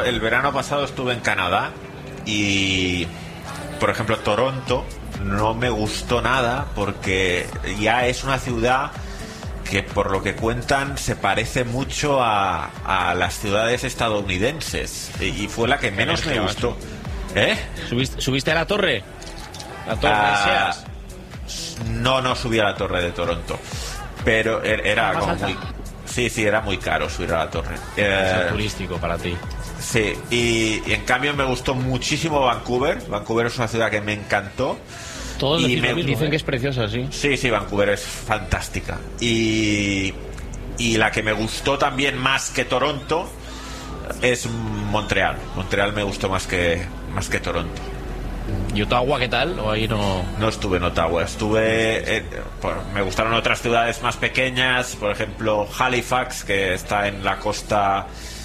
yo el verano pasado estuve en Canadá y, por ejemplo, Toronto no me gustó nada porque ya es una ciudad que, por lo que cuentan, se parece mucho a las ciudades estadounidenses y fue la que menos me gustó. ¿Subiste a la torre? ¿La torre de Sears? No subí a la torre de Toronto, pero era como muy... Sí, era muy caro subir a la torre. Es turístico para ti. Sí, y en cambio me gustó muchísimo Vancouver. Vancouver es una ciudad que me encantó. Todos dicen que es preciosa, sí. Sí, Vancouver es fantástica. Y la que me gustó también más que Toronto es Montreal. Montreal me gustó más que Toronto. ¿Y Ottawa qué tal? ¿O ahí no? No estuve en Ottawa, me gustaron otras ciudades más pequeñas, por ejemplo Halifax, que está en la costa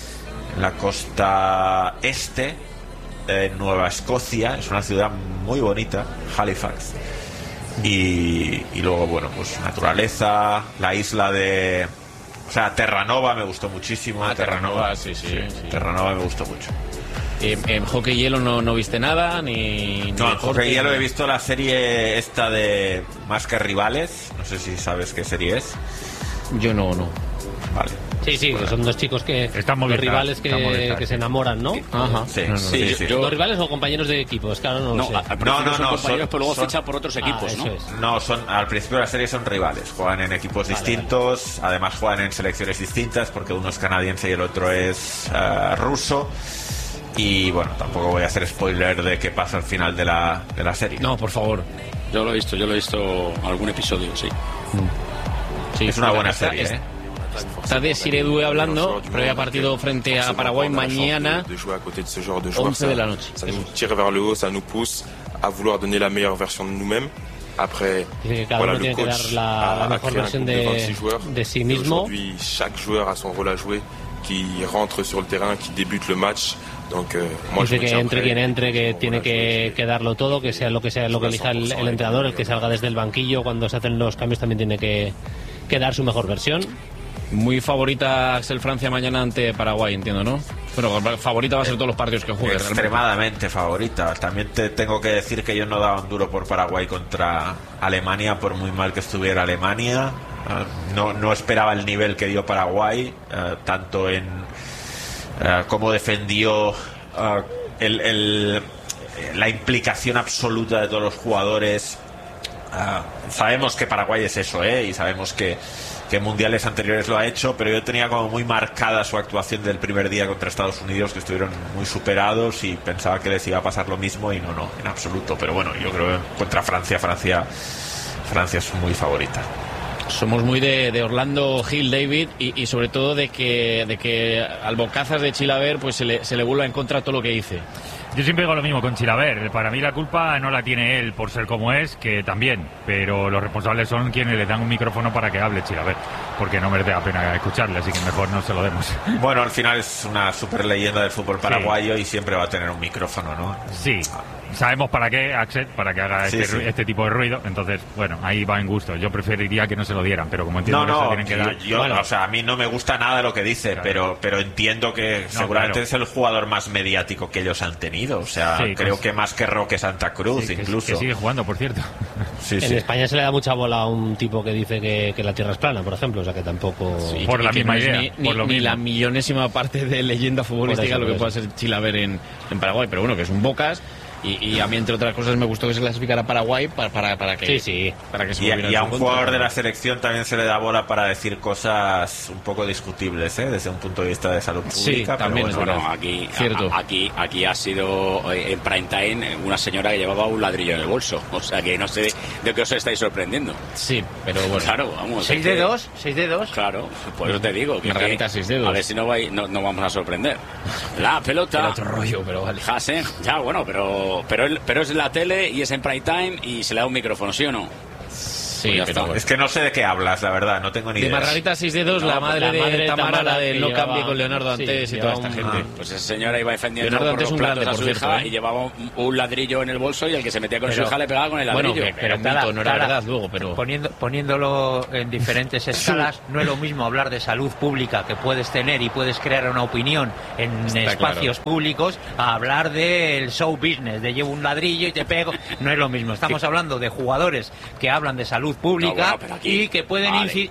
este, en Nueva Escocia. Es una ciudad muy bonita, Halifax. Y luego, bueno, pues naturaleza, la isla de... O sea, Terranova me gustó muchísimo. Terranova, sí. Terranova me gustó mucho. ¿En hockey hielo no viste nada? No, en hockey hielo he visto la serie esta de Más que Rivales. No sé si sabes qué serie es. Yo no. Vale. Sí, que son dos chicos que están muy rivales que se enamoran, ¿no? Ajá. Sí. ¿Dos rivales o compañeros de equipos? Claro, no son compañeros, pero luego fichan por otros equipos, ¿no? No, al principio de la serie son rivales, juegan en equipos distintos, además juegan en selecciones distintas, porque uno es canadiense y el otro es ruso. Y bueno, tampoco voy a hacer spoiler de qué pasa al final de la serie. No, por favor. Yo lo he visto algún episodio, sí. Sí, es una buena serie, Está de Siredue hablando, previa partido frente a Paraguay mañana, 11 de la noche. Ça nous tire vers le haut, ça nous pousse à vouloir donner la meilleure version de nous-mêmes. Après, voilà, le coach a créé un groupe de 26 joueurs. Aujourd'hui, chaque joueur a son rôle à jouer, qui rentre sur le terrain, qui débute le match. Donc, dice que entre quien entre, que tiene que darlo todo, que sea lo que elija el entrenador, el que salga desde el banquillo cuando se hacen los cambios también tiene que dar su mejor versión. Muy favorita Axel Francia mañana ante Paraguay, entiendo, ¿no? Bueno, favorita va a ser todos los partidos que juegue. Extremadamente favorita. También te tengo que decir que yo no daba un duro por Paraguay contra Alemania, por muy mal que estuviera Alemania. No esperaba el nivel que dio Paraguay, tanto en cómo defendió la implicación absoluta de todos los jugadores. Sabemos que Paraguay es eso, y sabemos que en mundiales anteriores lo ha hecho, pero yo tenía como muy marcada su actuación del primer día contra Estados Unidos, que estuvieron muy superados y pensaba que les iba a pasar lo mismo y no, en absoluto. Pero bueno, yo creo que contra Francia es muy favorita. Somos muy de Orlando Hill, David, y sobre todo de que al bocazas de Chilaver pues se le vuelva en contra todo lo que dice. Yo siempre digo lo mismo con Chilaver. Para mí la culpa no la tiene él por ser como es, que también, pero los responsables son quienes le dan un micrófono para que hable Chilaver, porque no merece la pena escucharle, así que mejor no se lo demos. Bueno, al final es una super leyenda del fútbol paraguayo, y siempre va a tener un micrófono, ¿no? Sí. Sabemos para qué, Axel, para que haga este tipo de ruido. Entonces, bueno, ahí va en gusto. Yo preferiría que no se lo dieran, pero como entiendo que se tienen que dar... Bueno, o sea, a mí no me gusta nada de lo que dice, claro. pero entiendo que seguramente es el jugador más mediático que ellos han tenido. O sea, creo que más que Roque Santa Cruz, incluso. Que sigue jugando, por cierto. En España se le da mucha bola a un tipo que dice que la Tierra es plana, por ejemplo. O sea, que tampoco... por la misma idea. Ni la millonésima parte de leyenda futbolística lo que pueda ser Chilaver en Paraguay. Pero bueno, que es un bocas. Y a mí, entre otras cosas, me gustó que se clasificara a Paraguay para que para que se y a un jugador de la selección también se le da bola para decir cosas un poco discutibles, desde un punto de vista de salud pública. Sí, también pero bueno, aquí ha sido en prime time una señora que llevaba un ladrillo en el bolso, o sea que no sé de qué os estáis sorprendiendo. Sí, pero bueno, claro, vamos. 6 dedos. Claro, por eso te digo que Margarita 6 dedos. A ver si no vamos a sorprender. La pelota. Era otro rollo, pero vale. Hasen, ya bueno, pero es la tele y es en prime time y se le da un micrófono, ¿sí o no? Sí. Sí, pues pero es que no sé de qué hablas, la verdad, no tengo ni idea. De Margarita 6 No, la madre de Tamara de No cambie con Leonardo Antés y toda esta gente. Pues esa señora iba defendiendo Leonardo por Antés los un platos grande, a por su cierto, hija y llevaba un ladrillo en el bolso y el que se metía con su hija le pegaba con el ladrillo. Bueno, pero un mito, no era verdad luego, pero... Poniéndolo en diferentes escalas, no es lo mismo hablar de salud pública que puedes tener y puedes crear una opinión en espacios públicos a hablar del show business, de llevo un ladrillo y te pego. No es lo mismo. Estamos hablando de jugadores que hablan de salud pública y que pueden incidir...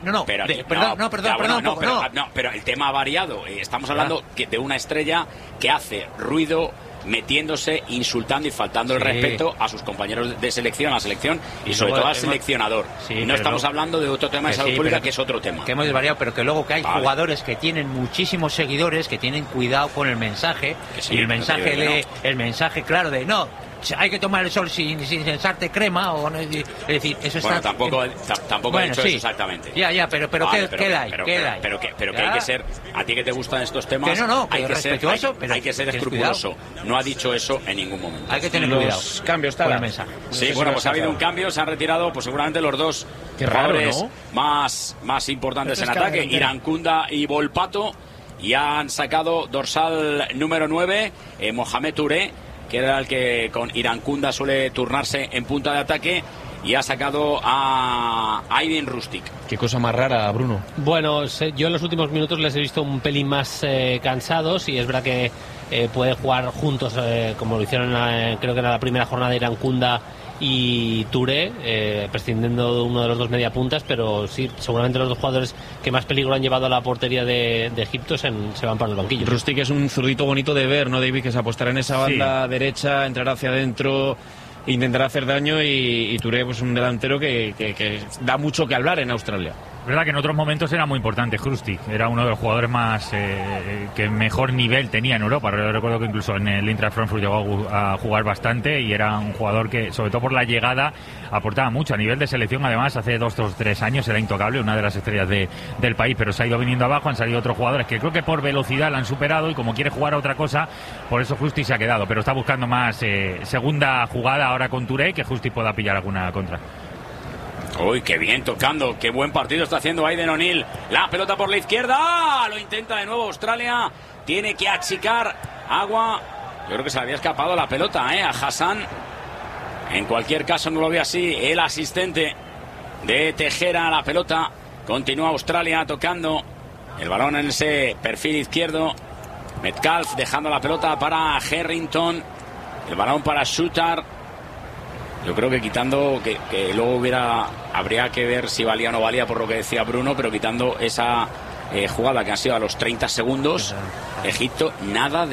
Pero el tema ha variado. Estamos hablando de una estrella que hace ruido metiéndose, insultando y faltando el respeto a sus compañeros de selección, a la selección y sobre todo al seleccionador. No estamos hablando de otro tema de salud pública que es otro tema. Que hemos desvariado, pero que luego que hay jugadores que tienen muchísimos seguidores, que tienen cuidado con el mensaje, y el mensaje claro de no, hay que tomar el sol sin echarte crema o no, es decir, eso está... Tampoco he dicho eso exactamente. Ya, pero ¿qué hay? Pero que hay que ser, a ti que te gustan estos temas, hay que ser respetuoso, hay que ser escrupuloso. No ha dicho eso en ningún momento. Hay que tener cuidado. Los cambios tal. Mensaje. Sí, bueno, pues ha habido un cambio, se han retirado pues seguramente los dos jugadores más importantes en ataque, Irankunda y Volpato, y han sacado dorsal número 9, Mohamed Touré, que era el que con Irankunda suele turnarse en punta de ataque, y ha sacado a Aydin Rustic. Qué cosa más rara, Bruno. Bueno, yo en los últimos minutos les he visto un pelín más cansados, y es verdad que pueden jugar juntos como lo hicieron creo que era la primera jornada de Irankunda y Touré, prescindiendo de uno de los dos mediapuntas, pero sí, seguramente los dos jugadores que más peligro han llevado a la portería de Egipto se van para el banquillo. Rustic es un zurdito bonito de ver, ¿no, David? Que se apostará en esa banda derecha, entrará hacia adentro, intentará hacer daño, y Touré pues un delantero que da mucho que hablar en Australia. Es verdad que en otros momentos era muy importante Rustic, era uno de los jugadores más que mejor nivel tenía en Europa. Yo recuerdo que incluso en el Eintracht Frankfurt llegó a jugar bastante, y era un jugador que, sobre todo por la llegada, aportaba mucho. A nivel de selección, además, hace 2 o 3 años era intocable, una de las estrellas del país, pero se ha ido viniendo abajo. Han salido otros jugadores que creo que por velocidad la han superado, y como quiere jugar a otra cosa, por eso Rustic se ha quedado, pero está buscando más segunda jugada ahora con Touré, que Rustic pueda pillar alguna contra. Uy, qué bien tocando, qué buen partido está haciendo Aiden O'Neill. La pelota por la izquierda, lo intenta de nuevo Australia, tiene que achicar agua. Yo creo que se le había escapado la pelota a Hassan. En cualquier caso no lo ve así el asistente de Tejera. La pelota continúa Australia tocando el balón en ese perfil izquierdo. Metcalf dejando la pelota para Harrington, el balón para Shooter. Yo creo que quitando, que luego habría que ver si valía o no valía por lo que decía Bruno, pero quitando esa jugada que ha sido a los 30 segundos, Egipto nada.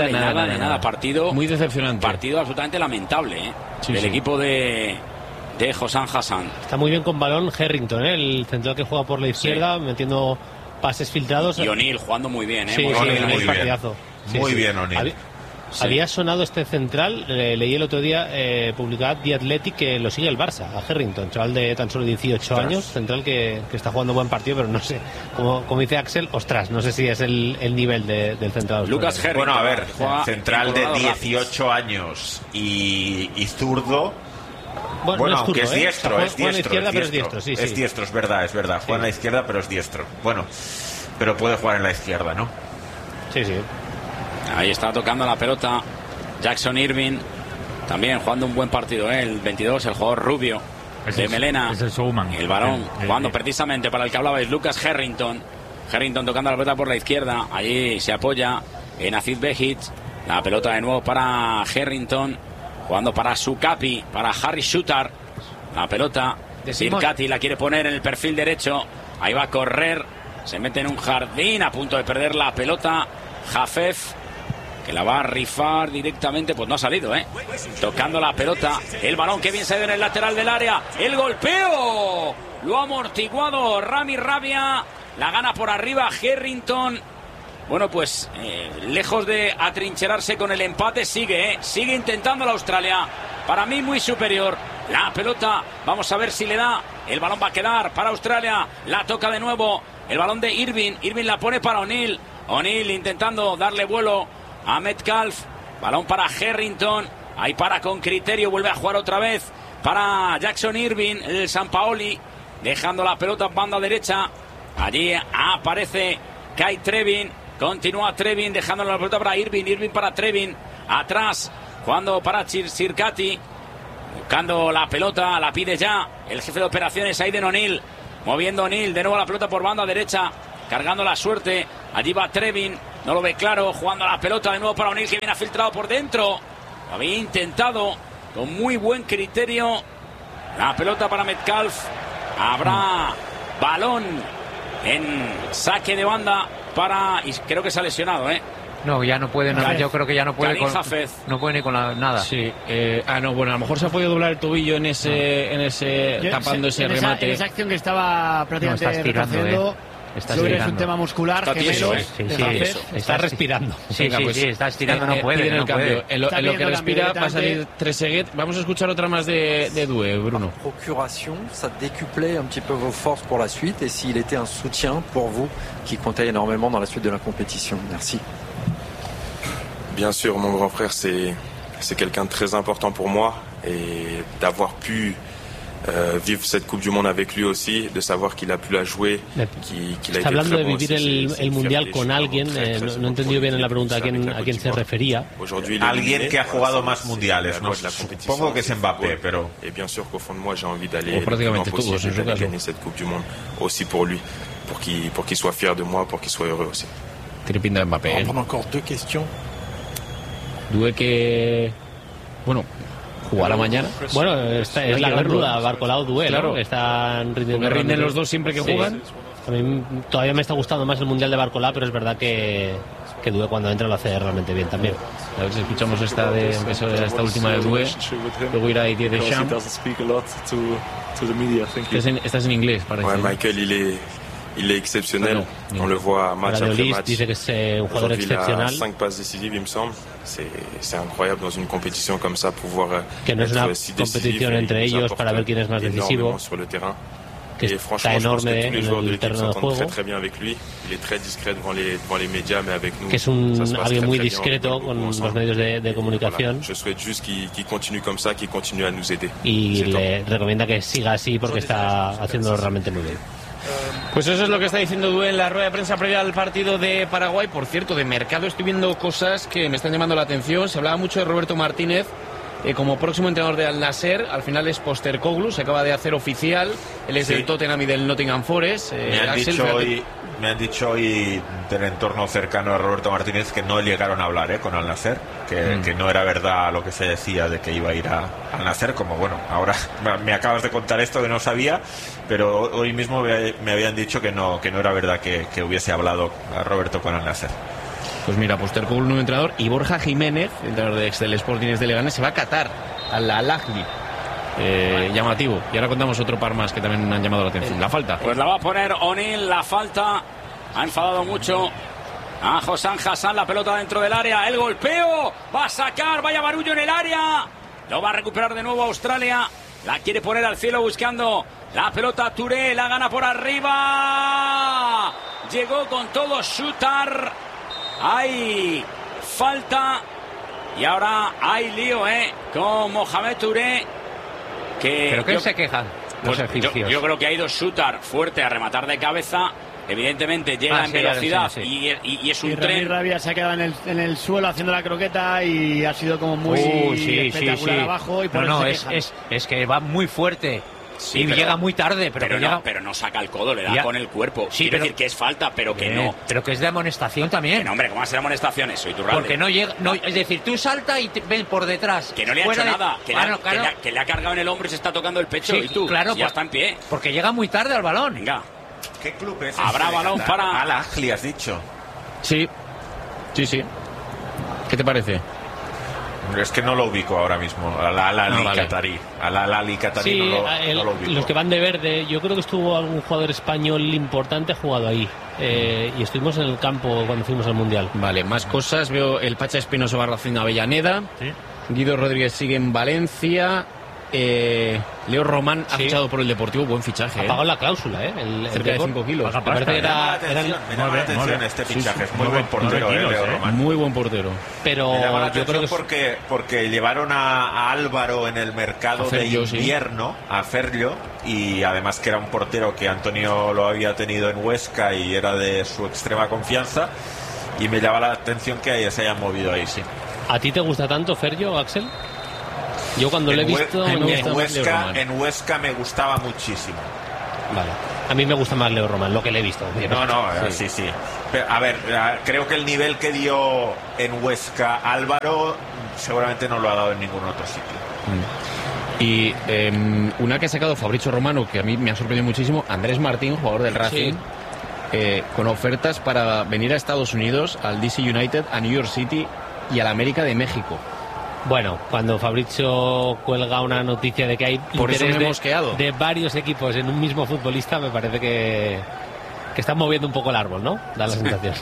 Partido muy decepcionante. Partido absolutamente lamentable del equipo de Hossam Hassan. Está muy bien con balón Harrington, el central que juega por la izquierda, metiendo pases filtrados. Y O'Neill jugando muy bien, muy partidazo. Muy bien, O'Neill. Había sonado este central, leí el otro día, publicado The Athletic, que lo sigue el Barça, a Harrington, chaval de tan solo 18 años, central que está jugando buen partido, pero no sé, como dice Axel, no sé si es el nivel del central. Lucas Harrington. Bueno, a ver, central de 18 años y zurdo. Bueno, no es aunque zurdo, es diestro, es diestro. Juega en la izquierda, pero es diestro, sí. Es diestro, es verdad. Juega en la izquierda, pero es diestro. Bueno, pero puede jugar en la izquierda, ¿no? Sí. Ahí está tocando la pelota Jackson Irving, también jugando un buen partido, el 22, el jugador rubio de melena, es el showman. El varón, jugando precisamente para el que hablabais, Lucas Harrington tocando la pelota por la izquierda, allí se apoya en Aziz Behic, la pelota de nuevo para Harrington, jugando para Sukapi, para Harry Shooter, la pelota, Sirkati la quiere poner en el perfil derecho, ahí va a correr, se mete en un jardín, a punto de perder la pelota, Jafef, que la va a rifar directamente, pues no ha salido, tocando la pelota, el balón que bien se ve en el lateral del área, el golpeo, lo ha amortiguado Rami Rabia, la gana por arriba Harrington. Bueno, pues lejos de atrincherarse con el empate, sigue intentando la Australia, para mí muy superior, la pelota, vamos a ver si le da, el balón va a quedar para Australia, la toca de nuevo, el balón de Irving la pone para O'Neill intentando darle vuelo a Metcalf, balón para Harrington, ahí para con criterio, vuelve a jugar otra vez para Jackson Irving, el Sampaoli, dejando la pelota en banda derecha. Allí aparece Kai Trevin, continúa Trevin, dejando la pelota para Irving para Trevin, atrás, jugando para Sirkati, buscando la pelota, la pide ya el jefe de operaciones Aiden O'Neill, moviendo O'Neill, de nuevo la pelota por banda derecha, cargando la suerte, allí va Trevin, no lo ve claro, jugando la pelota de nuevo para O'Neill, que viene filtrado por dentro, lo había intentado con muy buen criterio, la pelota para Metcalf, habrá balón en saque de banda para, y creo que se ha lesionado, No, ya no puede, yo creo que ya no puede Karim Hafez. No puede ni con nada. Sí, no, bueno, a lo mejor se ha podido doblar el tobillo en ese tapando ese remate. En esa acción que estaba prácticamente retrocediendo. Es un tema muscular, está respirando. Sí, está estirando, no puede. En lo que respira va a salir Trezeguet. Vamos a escuchar otra más de Doué, Bruno. Procuration, ça décuplait un petit peu vos forces pour la suite et s'il était un soutien pour vous qui comptait énormément dans la suite de la compétition. Merci. Bien sûr, mon grand frère, c'est quelqu'un de très important pour moi et d'avoir pu vivre cette Coupe du Monde avec lui aussi, de saber qu'il a pu la jouer, qu'il a Está été hablando très de bon vivir aussi, el Mundial con alguien, no he entendido bien en la pregunta a quién se refería. Alguien que ha jugado más mundiales, ¿no? Supongo que es Mbappé, pero... Et bien sûr qu'au fond de moi, j'ai envie d'aller le plus loin possible d'aller gagner cette Coupe du Monde aussi pour lui, pour qu'il soit fier de moi, pour qu'il soit heureux aussi. Tiene pinta de Mbappé. On prend encore deux questions. Doué que... Bueno... ¿Jugará mañana? Bueno, es la gran duda, Barcolau, Doué, claro. ¿no? Están rindiendo. ¿Me rinden los dos siempre que juegan? A mí todavía me está gustando más el Mundial de Barcolau, pero es verdad que Doué cuando entra lo hace realmente bien también. A ver si escuchamos esta última de Doué. Luego irá Didier Deschamps. Esta es en inglés, parece. Ouais, Michael, il est exceptionnel. On le voit match après match. Dice que es un jugador excepcional. Il a 5 passes décisives, il me semble. C'est incroyable dans une compétition comme ça pouvoir que no es una competición entre ellos para ver quién es más decisivo. Sur le terrain. Que está enorme en el terreno de juego. Très bien avec lui. Il est très discret devant les médias, mais avec nous. Que es alguien muy discreto con los medios de comunicación. Je souhaite juste qu'il continue comme ça, qu'il continue à nous aider. Y le recomienda que siga así porque está haciéndolo realmente muy bien. Pues eso es lo que está diciendo Doué en la rueda de prensa previa al partido de Paraguay. Por cierto, de mercado estoy viendo cosas que me están llamando la atención. Se hablaba mucho de Roberto Martínez como próximo entrenador de Al Nassr. Al final es Postecoglou, se acaba de hacer oficial. Él es del Tottenham y del Nottingham Forest. Me han dicho hoy del entorno cercano a Roberto Martínez que no llegaron a hablar con Al Nassr, que no era verdad lo que se decía de que iba a ir a Al Nassr, como bueno, ahora me acabas de contar esto que no sabía, pero hoy mismo me habían dicho que no era verdad que hubiese hablado a Roberto con Al Nassr. Pues mira, Postecoglou, nuevo entrenador, y Borja Jiménez, entrenador del Sporting de Leganés, se va a Qatar, al Al-Ahly. Llamativo. Y ahora contamos otro par más que también han llamado la atención. La falta. Pues la va a poner O'Neill, la falta. Ha enfadado mucho a Hossam Hassan, la pelota dentro del área. El golpeo. Va a sacar. Vaya barullo en el área. Lo va a recuperar de nuevo Australia. La quiere poner al cielo buscando la pelota. Touré la gana por arriba. Llegó con todo Shootar. Hay falta. Y ahora hay lío, con Mohamed Touré. ¿Pero qué se quejan los egipcios? Yo creo que ha ido Shootar fuerte a rematar de cabeza. Evidentemente llega en velocidad y es un tren. Rabia se ha quedado en el suelo haciendo la croqueta y ha sido como muy espectacular abajo. Y por es que va muy fuerte. Sí, pero llega muy tarde, pero no saca el codo, le da con el cuerpo. Sí, quiere decir que es falta, pero que no. Pero que es de amonestación también. No, hombre, ¿cómo va a ser amonestación eso? Porque no llega, es decir, tú salta y ven por detrás. Que no le ha hecho nada, que le ha cargado en el hombro y se está tocando el pecho. Sí, y tú, claro, ya está en pie. Porque llega muy tarde al balón. Venga. ¿Qué club es? Habrá balón para Al-Ahly, has dicho. Sí. ¿Qué te parece? Es que no lo ubico ahora mismo. Al-Ahly Qatarí. Al-Ahly Qatarí no lo ubico. Los que van de verde, yo creo que estuvo algún jugador español importante jugado ahí. Y estuvimos en el campo cuando fuimos al Mundial. Vale, más cosas. Veo el Pacha Espinoso va haciendo Avellaneda. ¿Sí? Guido Rodríguez sigue en Valencia. Leo Román ha fichado por el Deportivo, buen fichaje. Ha pagado la cláusula, cerca de 5 kilos. Me llama la atención este fichaje. Es muy buen portero, Leo Román. Muy buen portero. Pero me llama la atención porque llevaron a Álvaro en el mercado de invierno, a Ferllo, y además que era un portero que Antonio lo había tenido en Huesca y era de su extrema confianza, y me llama la atención que se hayan movido ahí, sí. ¿A ti te gusta tanto Ferllo, Axel? Yo cuando lo he visto en Huesca me gustaba muchísimo. Vale. A mí me gusta más Leo Román, lo que le he visto. Sí. Pero, a ver, creo que el nivel que dio en Huesca Álvaro seguramente no lo ha dado en ningún otro sitio. Y una que ha sacado Fabrizio Romano, que a mí me ha sorprendido muchísimo, Andrés Martín, jugador del Racing, con ofertas para venir a Estados Unidos, al DC United, a New York City y al América de México. Bueno, cuando Fabrizio cuelga una noticia de que hay interés de varios equipos en un mismo futbolista, me parece que están moviendo un poco el árbol, ¿no? Da la sensación.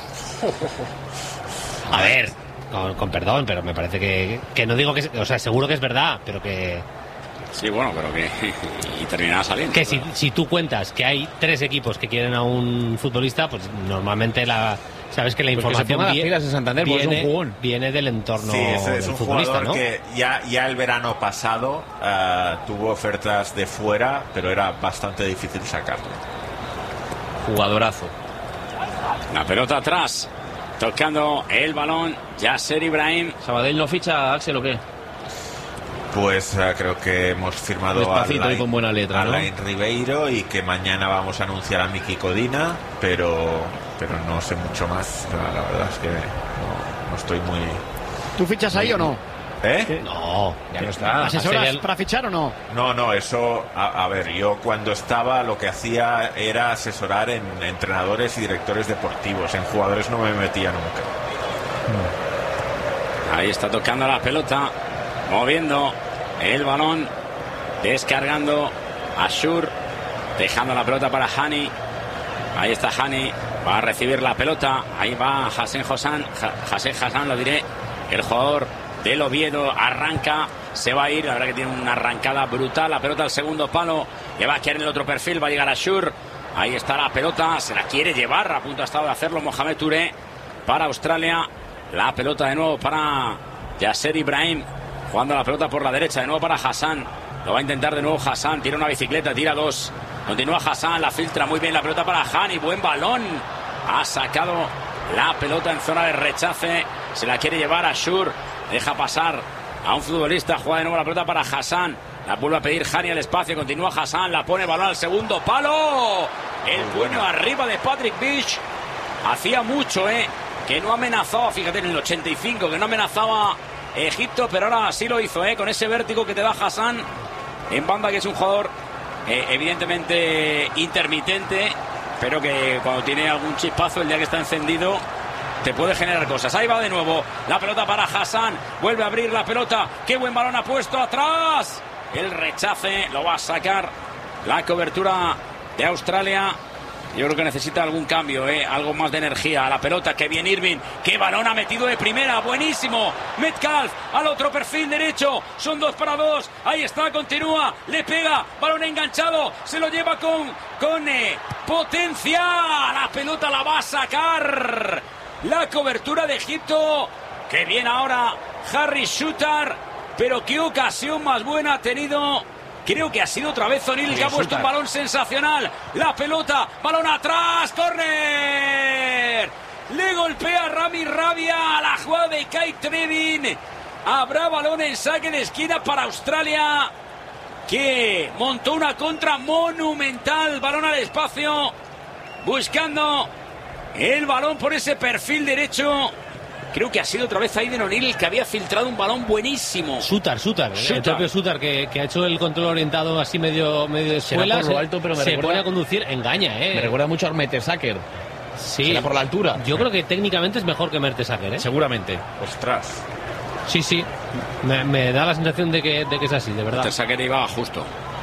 A ver, con perdón, pero me parece que no digo que... O sea, seguro que es verdad, pero que... Sí, bueno, pero que... Y terminará saliendo. Que si tú cuentas que hay 3 equipos que quieren a un futbolista, pues normalmente sabes que la información viene del entorno. Sí, es un jugador, ¿no? que ya el verano pasado tuvo ofertas de fuera, pero era bastante difícil sacarlo. Jugadorazo. La pelota atrás, tocando el balón, Yasser Ibrahim. ¿Sabadell no ficha, Axel, o qué? Pues creo que hemos firmado despacito y con buena letra, a Alain Ribeiro, y que mañana vamos a anunciar a Miki Codina, pero no sé mucho más. La verdad es que no estoy muy... ¿Tú fichas ahí o no? No, ya no está. ¿Asesoras para fichar o no? No, eso... A ver, yo cuando estaba lo que hacía era asesorar en entrenadores y directores deportivos. En jugadores no me metía nunca. Ahí está tocando la pelota, moviendo el balón, descargando Ashur, dejando la pelota para Hani. Ahí está Hani, va a recibir la pelota. Ahí va Hassen Hassan, lo diré, el jugador del Oviedo. Arranca, se va a ir, la verdad que tiene una arrancada brutal. La pelota al segundo palo, le va a quedar en el otro perfil, va a llegar Ashur. Ahí está la pelota, se la quiere llevar, a punto ha estado de hacerlo Mohamed Touré para Australia. La pelota de nuevo para Yasser Ibrahim, jugando la pelota por la derecha, de nuevo para Hassan. Lo va a intentar de nuevo Hassan, tira una bicicleta, tira 2. Continúa Hassan, la filtra muy bien la pelota para Hani, buen balón. Ha sacado la pelota en zona de rechace, se la quiere llevar a Ashur, deja pasar a un futbolista, juega de nuevo la pelota para Hassan. La vuelve a pedir Hani al espacio, continúa Hassan, la pone balón al segundo palo. El puño arriba de Patrick Beach. Hacía mucho, que no amenazaba, fíjate, en el 85, que no amenazaba Egipto, pero ahora sí lo hizo, con ese vértigo que te da Hassan en banda, que es un jugador evidentemente intermitente, pero que cuando tiene algún chispazo, el día que está encendido, te puede generar cosas. Ahí va de nuevo la pelota para Hassan, vuelve a abrir la pelota, qué buen balón ha puesto atrás, el rechace, lo va a sacar la cobertura de Australia. Yo creo que necesita algún cambio, algo más de energía a la pelota. Que bien Irving, qué balón ha metido de primera, buenísimo. Metcalf al otro perfil derecho, son 2 para 2. Ahí está, continúa, le pega, balón enganchado, se lo lleva con potencia. La pelota la va a sacar la cobertura de Egipto. Que bien ahora Harry Shooter, pero qué ocasión más buena ha tenido. Creo que ha sido otra vez O'Neill, que ha puesto un balón sensacional. La pelota, balón atrás, córner. Le golpea Rami Rabia a la jugada de Kai Trevin. Habrá balón en saque de esquina para Australia, que montó una contra monumental. Balón al espacio, buscando el balón por ese perfil derecho. Creo que ha sido otra vez Aiden O'Neill, que había filtrado un balón buenísimo. Shooter. El propio Shooter, que ha hecho el control orientado así medio de escuela. Por lo alto, pero se pone a conducir, engaña, Me recuerda mucho a Mertesacker. Sí. Será por la altura. Yo creo que técnicamente es mejor que Mertesacker, Seguramente. Ostras. Sí. Me da la sensación de que es así, de verdad. Mertesacker iba justo.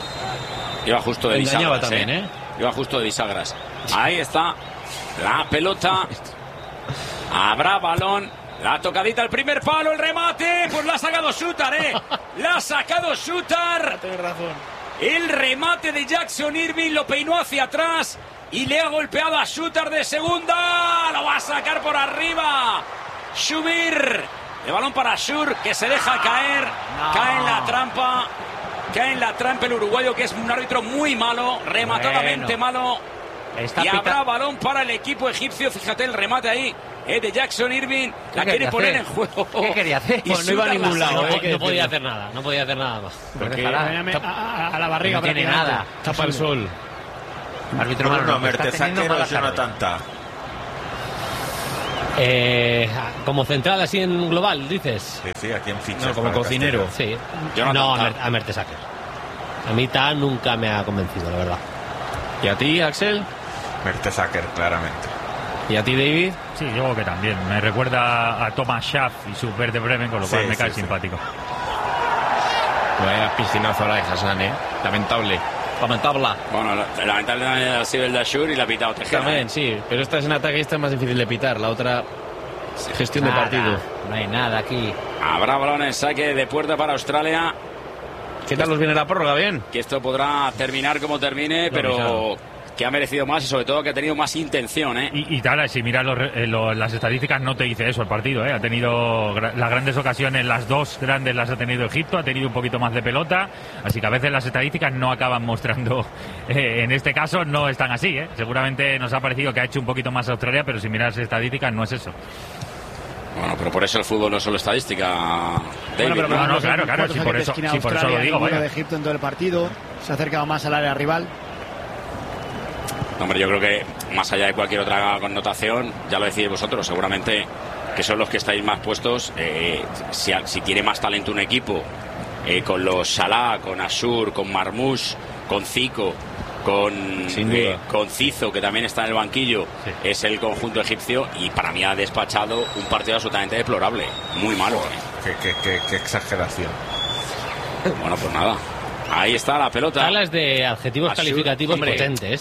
Iba justo de Engañaba bisagras, también, Iba justo de bisagras. Ahí está la pelota. Habrá balón La tocadita al primer palo, el remate. Pues la ha sacado Shooter, La ha sacado Shooter. Tienes razón. El remate de Jackson Irving lo peinó hacia atrás y le ha golpeado a Shooter de segunda. Lo va a sacar por arriba. Shubir. El balón para Shur, que se deja caer. No. Cae en la trampa. Cae en la trampa el uruguayo, que es un árbitro muy malo, rematadamente malo. Y habrá balón para el equipo egipcio. Fíjate el remate ahí de Jackson Irving. La quiere poner en juego. ¿Qué quería hacer? Pues no iba a ningún lado. No podía hacer nada. No podía hacer nada más. A la barriga. No tiene nada. Tapa el sol. Árbitro malo. Mertesacker o Jonathan Tah. Como central así en global, dices. Sí, aquí en fichas. No, como cocinero. Sí. No, a Mertesacker. A mí Tah nunca me ha convencido, la verdad. ¿Y a ti, Axel? Mertesacker, claramente. ¿Y a ti, David? Sí, yo creo que también. Me recuerda a Thomas Schaaf y su Werder Bremen, con lo cual me cae simpático. Vaya piscinazo ahora de Hassan, Lamentable. Bueno, lamentable ha sido el de Ashur y la ha pitado Tejera. También, sí. Pero esta es en ataque y esta es más difícil de pitar. La otra, gestión de partido. No hay nada aquí. Habrá balón en saque de puerta para Australia. ¿Qué tal nos viene la prórroga? Bien. Que esto podrá terminar como termine, pero que ha merecido más y sobre todo que ha tenido más intención, Y tal, si miras las estadísticas, no te dice eso el partido, Ha tenido las grandes ocasiones, las dos grandes las ha tenido Egipto, ha tenido un poquito más de pelota, así que a veces las estadísticas no acaban mostrando, en este caso no están así, Seguramente nos ha parecido que ha hecho un poquito más Australia, pero si miras las estadísticas no es eso. Bueno, pero por eso el fútbol no es solo estadística, David. Bueno, pero no, claro, sí, por eso lo digo. De Egipto en todo el partido, se ha acercado más al área rival. Hombre, yo creo que más allá de cualquier otra connotación, ya lo decís vosotros, seguramente que son los que estáis más puestos. Si tiene más talento un equipo, con los Salah, con Ashur, con Marmoush, con Zico, con Cizo, que también está en el banquillo, es el conjunto egipcio, y para mí ha despachado un partido absolutamente deplorable, muy malo. Qué exageración. Bueno, pues nada. Ahí está la pelota. Hablas de adjetivos calificativos potentes.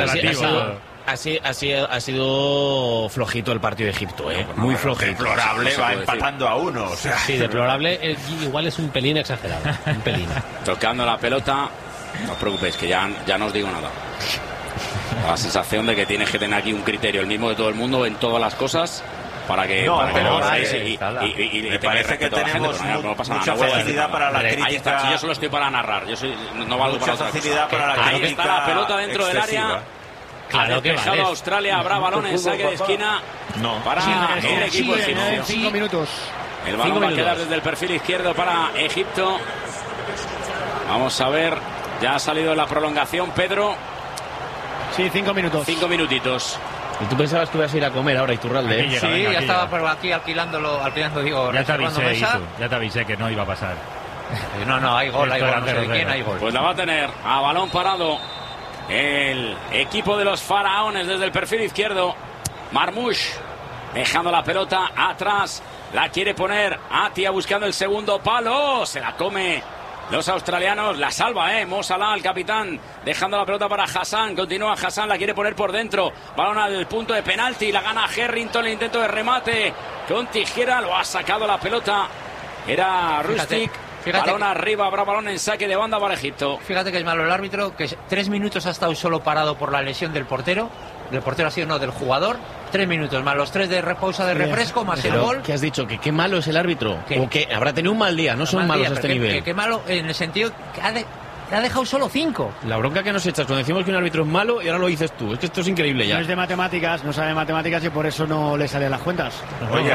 Ha sido flojito el partido de Egipto, muy flojito. Deplorable, va empatando a 1. O sea. Sí, deplorable. Igual es un pelín exagerado. Un pelín. Tocando la pelota. No os preocupéis, que ya no os digo nada. La sensación de que tienes que tener aquí un criterio, el mismo de todo el mundo, en todas las cosas, para que lo hagáis y me parece que tenemos mucha facilidad para la crítica. Ahí está, si yo solo estoy para narrar, no valgo para otra facilidad cosa. Para la crítica. Está la pelota dentro del área. Claro que vale. Australia, habrá balón en saque de esquina para el equipo egipcio. 5 minutos. El balón va a quedar desde el perfil izquierdo para Egipto. Vamos a ver, ya ha salido la prolongación, Pedro. Sí, 5 minutos. 5 minutitos. ¿Y tú pensabas que ibas a ir a comer ahora, Iturralde? Sí, ya estaba por aquí alquilando, digo, ya te avisé que no iba a pasar. No, hay gol, no sé de quién, hay gol. Pues la va a tener a balón parado el equipo de los faraones desde el perfil izquierdo. Marmoush dejando la pelota atrás, la quiere poner Atia buscando el segundo palo, se la come los australianos, la salva, Mo Salah, el capitán, dejando la pelota para Hassan, continúa Hassan, la quiere poner por dentro, balón al punto de penalti, la gana Harrington, el intento de remate con tijera, lo ha sacado la pelota, era Rustic. Fíjate balón arriba, habrá balón en saque de banda para Egipto. Fíjate que es malo el árbitro, que 3 minutos ha estado solo parado por la lesión del portero ha sido del jugador. 3 minutos más los 3 de repausa de refresco más el gol. ¿Qué has dicho? ¿Que qué malo es el árbitro? ¿O que habrá tenido un mal día? No son malos a este nivel. Que malo en el sentido que ha dejado solo 5. La bronca que nos echas cuando decimos que un árbitro es malo y ahora lo dices tú. Es que esto es increíble ya. No es de matemáticas, no sabe matemáticas y por eso no le salen las cuentas. Oye,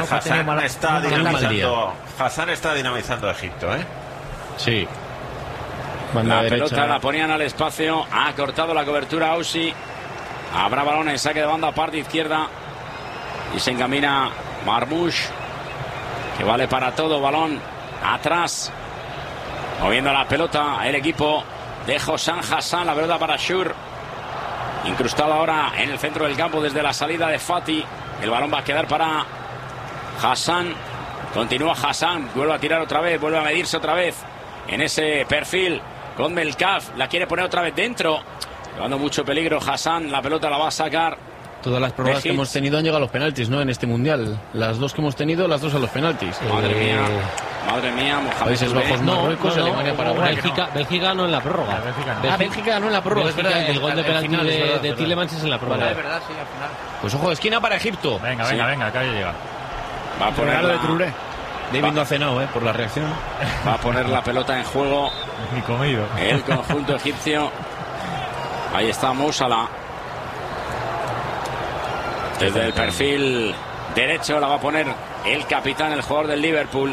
Hassan está dinamizando a Egipto, Sí. La pelota la ponían al espacio, ha cortado la cobertura Ausi. Habrá balón en saque de banda, parte izquierda. Y se encamina Marmoush, que vale para todo, balón atrás. Moviendo la pelota el equipo de Hossam Hassan, la pelota para Shur. Incrustado ahora en el centro del campo desde la salida de Fati. El balón va a quedar para Hassan. Continúa Hassan, vuelve a tirar otra vez, vuelve a medirse otra vez en ese perfil con Melkaf. La quiere poner otra vez dentro. Llevando mucho peligro Hassan, la pelota la va a sacar Todas las prórrogas que hemos tenido han llegado a los penaltis, ¿no? En este mundial. Las dos que hemos tenido, las dos a los penaltis. Madre mía, Países Bajos, Marruecos, Alemania, Paraguay. Bélgica ganó en la prórroga. Bélgica ganó en la prórroga, es verdad. El gol de penalti de Tielemans es en la prórroga. Es verdad, sí, al final. Pues ojo, esquina para Egipto. Venga, acá ya llega. Va a poner de Touré. David no ha cenado, por la reacción. Va a poner la pelota en juego. Ni comido. El conjunto egipcio. Ahí está Mo Salah. Desde el perfil derecho la va a poner el capitán, el jugador del Liverpool.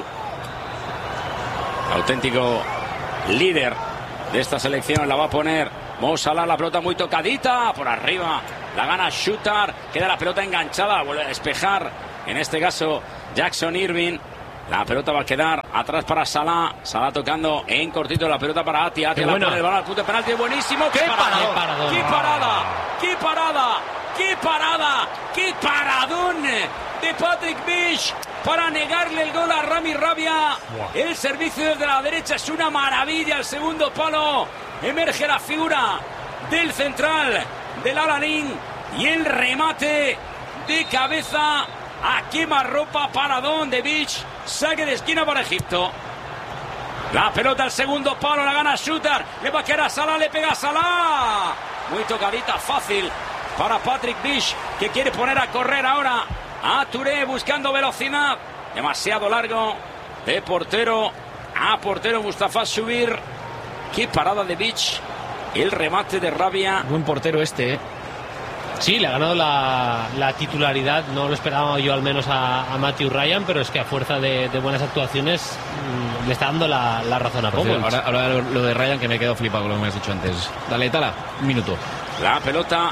Auténtico líder de esta selección. La va a poner Mo Salah. La pelota muy tocadita. Por arriba la gana Shooter. Queda la pelota enganchada. Vuelve a despejar. En este caso Jackson Irving. La pelota va a quedar atrás para Salah. Salah tocando en cortito la pelota para Atia. Atia la pone el balón al punto de penalti. Buenísimo. ¡Qué parada! ¡Qué parada! ¡Qué parada! ¡Qué parada! ¡Qué paradón de Patrick Beach para negarle el gol a Rami Rabia! El servicio desde la derecha es una maravilla. El segundo palo. Emerge la figura del central del Al-Ain y el remate de cabeza a quemarropa, paradón de Beach. Saque de esquina para Egipto. La pelota al segundo palo, la gana Shooter. Le va a quedar a Salah, le pega a Salah. Muy tocadita, fácil para Patrick Beach, que quiere poner a correr ahora a Touré buscando velocidad. Demasiado largo de portero a portero. Mustafa Subir. Qué parada de Beach. El remate de Rabia. Buen portero este, Sí, le ha ganado la titularidad. No lo esperaba yo al menos a Matthew Ryan, pero es que a fuerza de buenas actuaciones le está dando la razón a Popovich. Ahora lo de Ryan, que me he quedado flipado con lo que me has dicho antes. Dale, Tala, un minuto. La pelota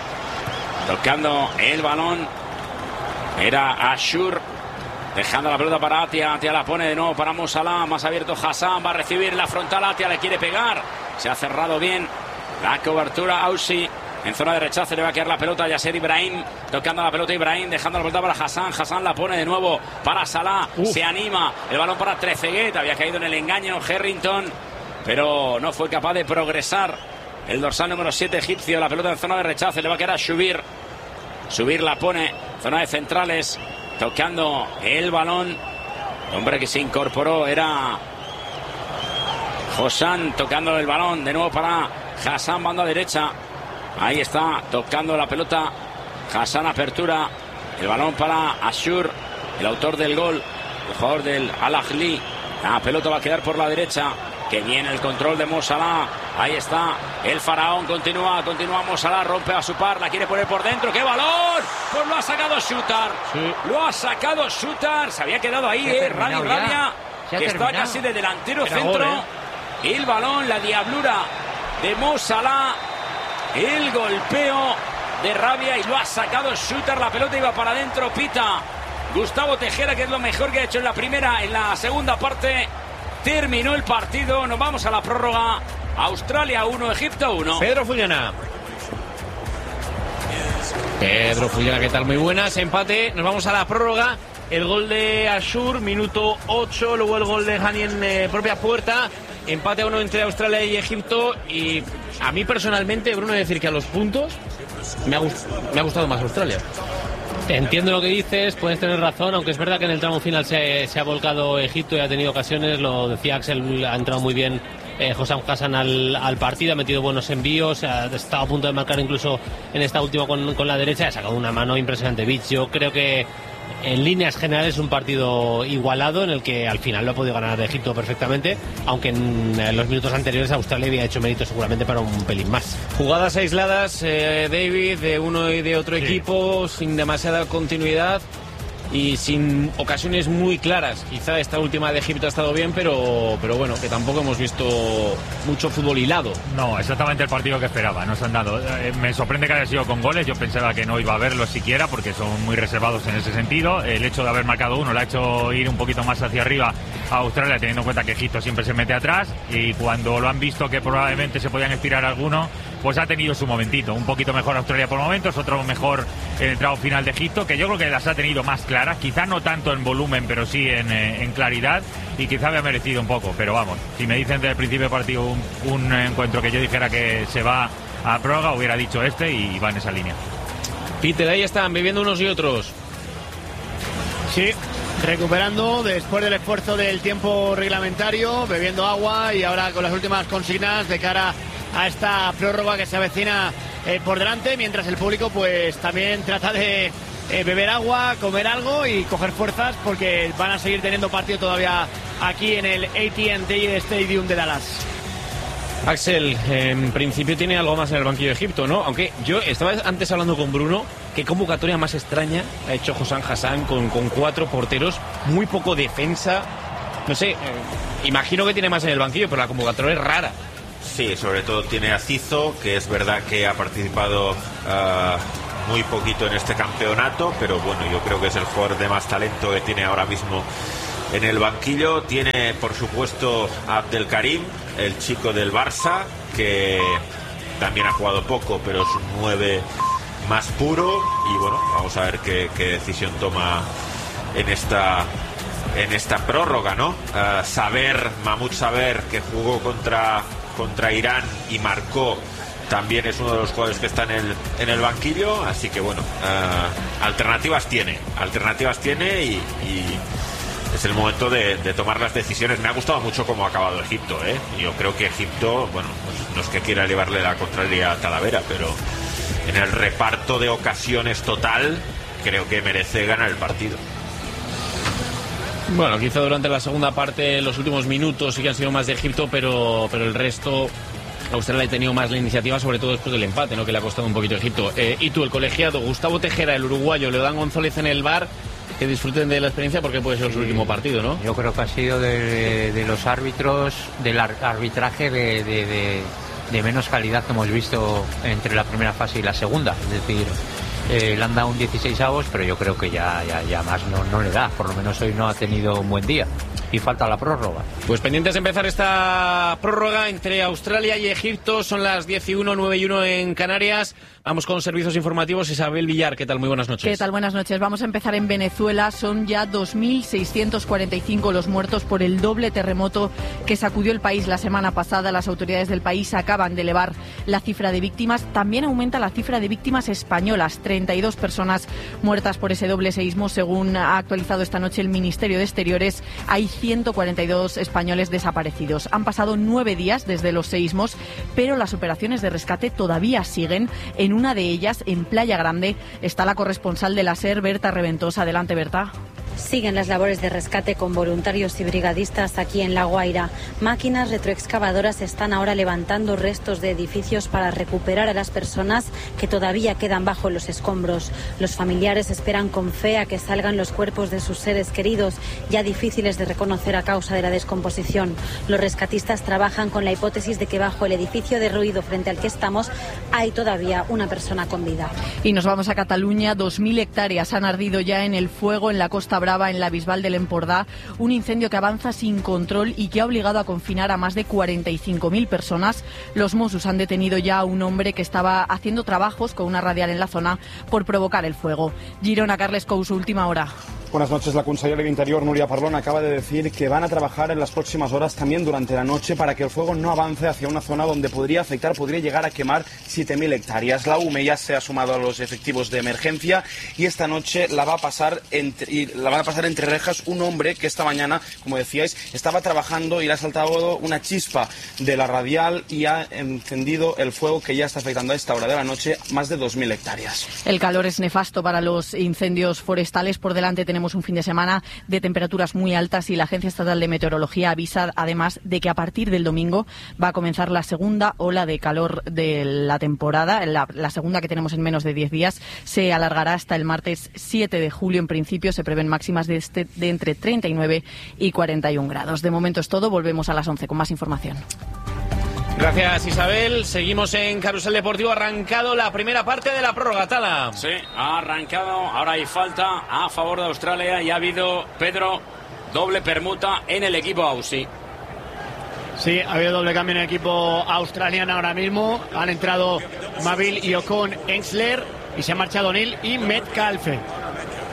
tocando el balón. Era Ashur dejando la pelota para Atia. Atia la pone de nuevo para Mo Salah. Más abierto Hassan. Va a recibir la frontal. Atia le quiere pegar. Se ha cerrado bien la cobertura. Ausi en zona de rechazo. Le va a quedar la pelota a Yasser Ibrahim. Tocando la pelota Ibrahim. Dejando la pelota para Hassan. Hassan la pone de nuevo para Salah. Se anima. El balón para Trezeguet. Había caído en el engaño Harrington, pero no fue capaz de progresar. El dorsal número 7 egipcio. La pelota en zona de rechazo. Le va a quedar a Subir. Subir la pone. Zona de centrales. Tocando el balón. El hombre que se incorporó era Hossam. Tocando el balón. De nuevo para Hassan. Banda derecha. Ahí está. Tocando la pelota. Hassan, apertura. El balón para Ashur. El autor del gol. El jugador del Al-Ahly. La pelota va a quedar por la derecha. Que viene el control de Mo Salah. Ahí está el faraón. Continúa Mo Salah. Rompe a su par. La quiere poner por dentro. ¡Qué balón! Pues lo ha sacado Shooter. Sí. Lo ha sacado Shooter. Se había quedado ahí, Rami Rabia, que está casi de delantero centro. El balón, la diablura de Mo Salah. El golpeo de Rabia y lo ha sacado Shooter. La pelota iba para adentro. Pita Gustavo Tejera, que es lo mejor que ha hecho en la segunda parte. Terminó el partido, nos vamos a la prórroga. Australia 1, Egipto 1. Pedro Fullana, ¿qué tal? Muy buenas, empate, nos vamos a la prórroga. El gol de Ashur, minuto 8, luego el gol de Hani en propia puerta. Empate a 1 entre Australia y Egipto. Y a mí personalmente, Bruno, decir que a los puntos me ha gustado más Australia. Entiendo lo que dices, puedes tener razón, aunque es verdad que en el tramo final se ha volcado Egipto y ha tenido ocasiones. Lo decía Axel, ha entrado muy bien Hossam Hassan al partido, ha metido buenos envíos, ha estado a punto de marcar incluso en esta última con la derecha, ha sacado una mano impresionante Beach. Yo creo que en líneas generales es un partido igualado en el que al final lo ha podido ganar Egipto perfectamente, aunque en los minutos anteriores Australia había hecho mérito seguramente para un pelín más. Jugadas aisladas, David, de uno y de otro equipo, sin demasiada continuidad y sin ocasiones muy claras. Quizá esta última de Egipto ha estado bien, pero bueno, que tampoco hemos visto mucho fútbol hilado. No, exactamente el partido que esperaba, nos han dado. Me sorprende que haya sido con goles, yo pensaba que no iba a haberlo siquiera, porque son muy reservados en ese sentido. El hecho de haber marcado uno le ha hecho ir un poquito más hacia arriba a Australia, teniendo en cuenta que Egipto siempre se mete atrás, y cuando lo han visto que probablemente se podían estirar alguno, pues ha tenido su momentito. Un poquito mejor Australia por momentos, otro mejor el entrado final de Egipto, que yo creo que las ha tenido más claras, quizá no tanto en volumen, pero sí en claridad, y quizá había merecido un poco. Pero vamos, si me dicen desde el principio del partido un encuentro que yo dijera que se va a prórroga, hubiera dicho este y va en esa línea. Peter, ahí están, bebiendo unos y otros. Sí, recuperando después del esfuerzo del tiempo reglamentario, bebiendo agua y ahora con las últimas consignas de cara a esta prórroga que se avecina por delante, mientras el público pues también trata de beber agua, comer algo y coger fuerzas, porque van a seguir teniendo partido todavía aquí en el AT&T Stadium de Dallas. Axel, en principio tiene algo más en el banquillo de Egipto, ¿no? Aunque yo estaba antes hablando con Bruno, qué convocatoria más extraña ha hecho Hossam Hassan con 4 porteros, muy poco defensa. No sé, imagino que tiene más en el banquillo, pero la convocatoria es rara. Sí, sobre todo tiene a Cizo, que es verdad que ha participado muy poquito en este campeonato, pero bueno, yo creo que es el jugador de más talento que tiene ahora mismo en el banquillo. Tiene, por supuesto, a Abdelkarim, el chico del Barça, que también ha jugado poco, pero es un 9 más puro. Y bueno, vamos a ver qué decisión toma en esta prórroga, ¿no? Mahmoud Saber, que jugó contra Irán y marcó, también es uno de los jugadores que está en el banquillo. Así que bueno, alternativas tiene y es el momento de tomar las decisiones. Me ha gustado mucho cómo ha acabado Egipto, ¿eh? Yo creo que Egipto, bueno, no es que quiera llevarle la contraria a Talavera, pero en el reparto de ocasiones total creo que merece ganar el partido. Bueno, quizá durante la segunda parte, los últimos minutos sí que han sido más de Egipto, pero el resto, Australia ha tenido más la iniciativa, sobre todo después del empate, ¿no? Que le ha costado un poquito a Egipto. Y tú, el colegiado, Gustavo Tejera, el uruguayo, Leodán González en el bar, que disfruten de la experiencia porque puede ser su último partido, ¿no? Yo creo que ha sido de los árbitros, del arbitraje de menos calidad que hemos visto entre la primera fase y la segunda. Es decir, le han dado un 16avos, pero yo creo que ya más no le da. Por lo menos hoy no ha tenido un buen día. Y falta la prórroga. Pues pendientes de empezar esta prórroga entre Australia y Egipto. Son las 10:01, 9:01 en Canarias. Vamos con servicios informativos. Isabel Villar, ¿qué tal? Muy buenas noches. ¿Qué tal? Buenas noches. Vamos a empezar en Venezuela. Son ya 2.645 los muertos por el doble terremoto que sacudió el país la semana pasada. Las autoridades del país acaban de elevar la cifra de víctimas. También aumenta la cifra de víctimas españolas. 32 personas muertas por ese doble seísmo, según ha actualizado esta noche el Ministerio de Exteriores. Hay 142 españoles desaparecidos. Han pasado 9 días desde los seísmos, pero las operaciones de rescate todavía siguen. En una de ellas, en Playa Grande, está la corresponsal de la SER, Berta Reventosa. Adelante, Berta. Siguen las labores de rescate con voluntarios y brigadistas aquí en La Guaira. Máquinas retroexcavadoras están ahora levantando restos de edificios para recuperar a las personas que todavía quedan bajo los escombros. Los familiares esperan con fe a que salgan los cuerpos de sus seres queridos, ya difíciles de reconocer a causa de la descomposición. Los rescatistas trabajan con la hipótesis de que bajo el edificio derruido frente al que estamos hay todavía una persona con vida. Y nos vamos a Cataluña. 2.000 hectáreas han ardido ya en el fuego en la Costa Brava, en la Bisbal del Empordà, un incendio que avanza sin control y que ha obligado a confinar a más de 45.000 personas. Los Mossos han detenido ya a un hombre que estaba haciendo trabajos con una radial en la zona por provocar el fuego. Girona, Carles Couso, última hora. Buenas noches. La consellera de Interior, Núria Parlon, acaba de decir que van a trabajar en las próximas horas, también durante la noche, para que el fuego no avance hacia una zona donde podría llegar a quemar 7.000 hectáreas. La UME ya se ha sumado a los efectivos de emergencia y esta noche la va a pasar entre rejas un hombre que esta mañana, como decíais, estaba trabajando y le ha saltado una chispa de la radial y ha encendido el fuego que ya está afectando a esta hora de la noche más de 2.000 hectáreas. El calor es nefasto para los incendios forestales. Por delante tenemos un fin de semana de temperaturas muy altas y la Agencia Estatal de Meteorología avisa además de que a partir del domingo va a comenzar la segunda ola de calor de la temporada. La segunda, que tenemos en menos de 10 días, se alargará hasta el martes 7 de julio. En principio se prevén máximas de entre 39 y 41 grados. De momento es todo. Volvemos a las 11 con más información. Gracias, Isabel. Seguimos en Carrusel Deportivo. Ha arrancado la primera parte de la prórroga, Tala. Sí, ha arrancado. Ahora hay falta a favor de Australia y ha habido, Pedro, doble permuta en el equipo Aussie. Sí, ha habido doble cambio en el equipo australiano ahora mismo. Han entrado Mavil y Ocon Ensler y se ha marchado O'Neill y Metcalfe.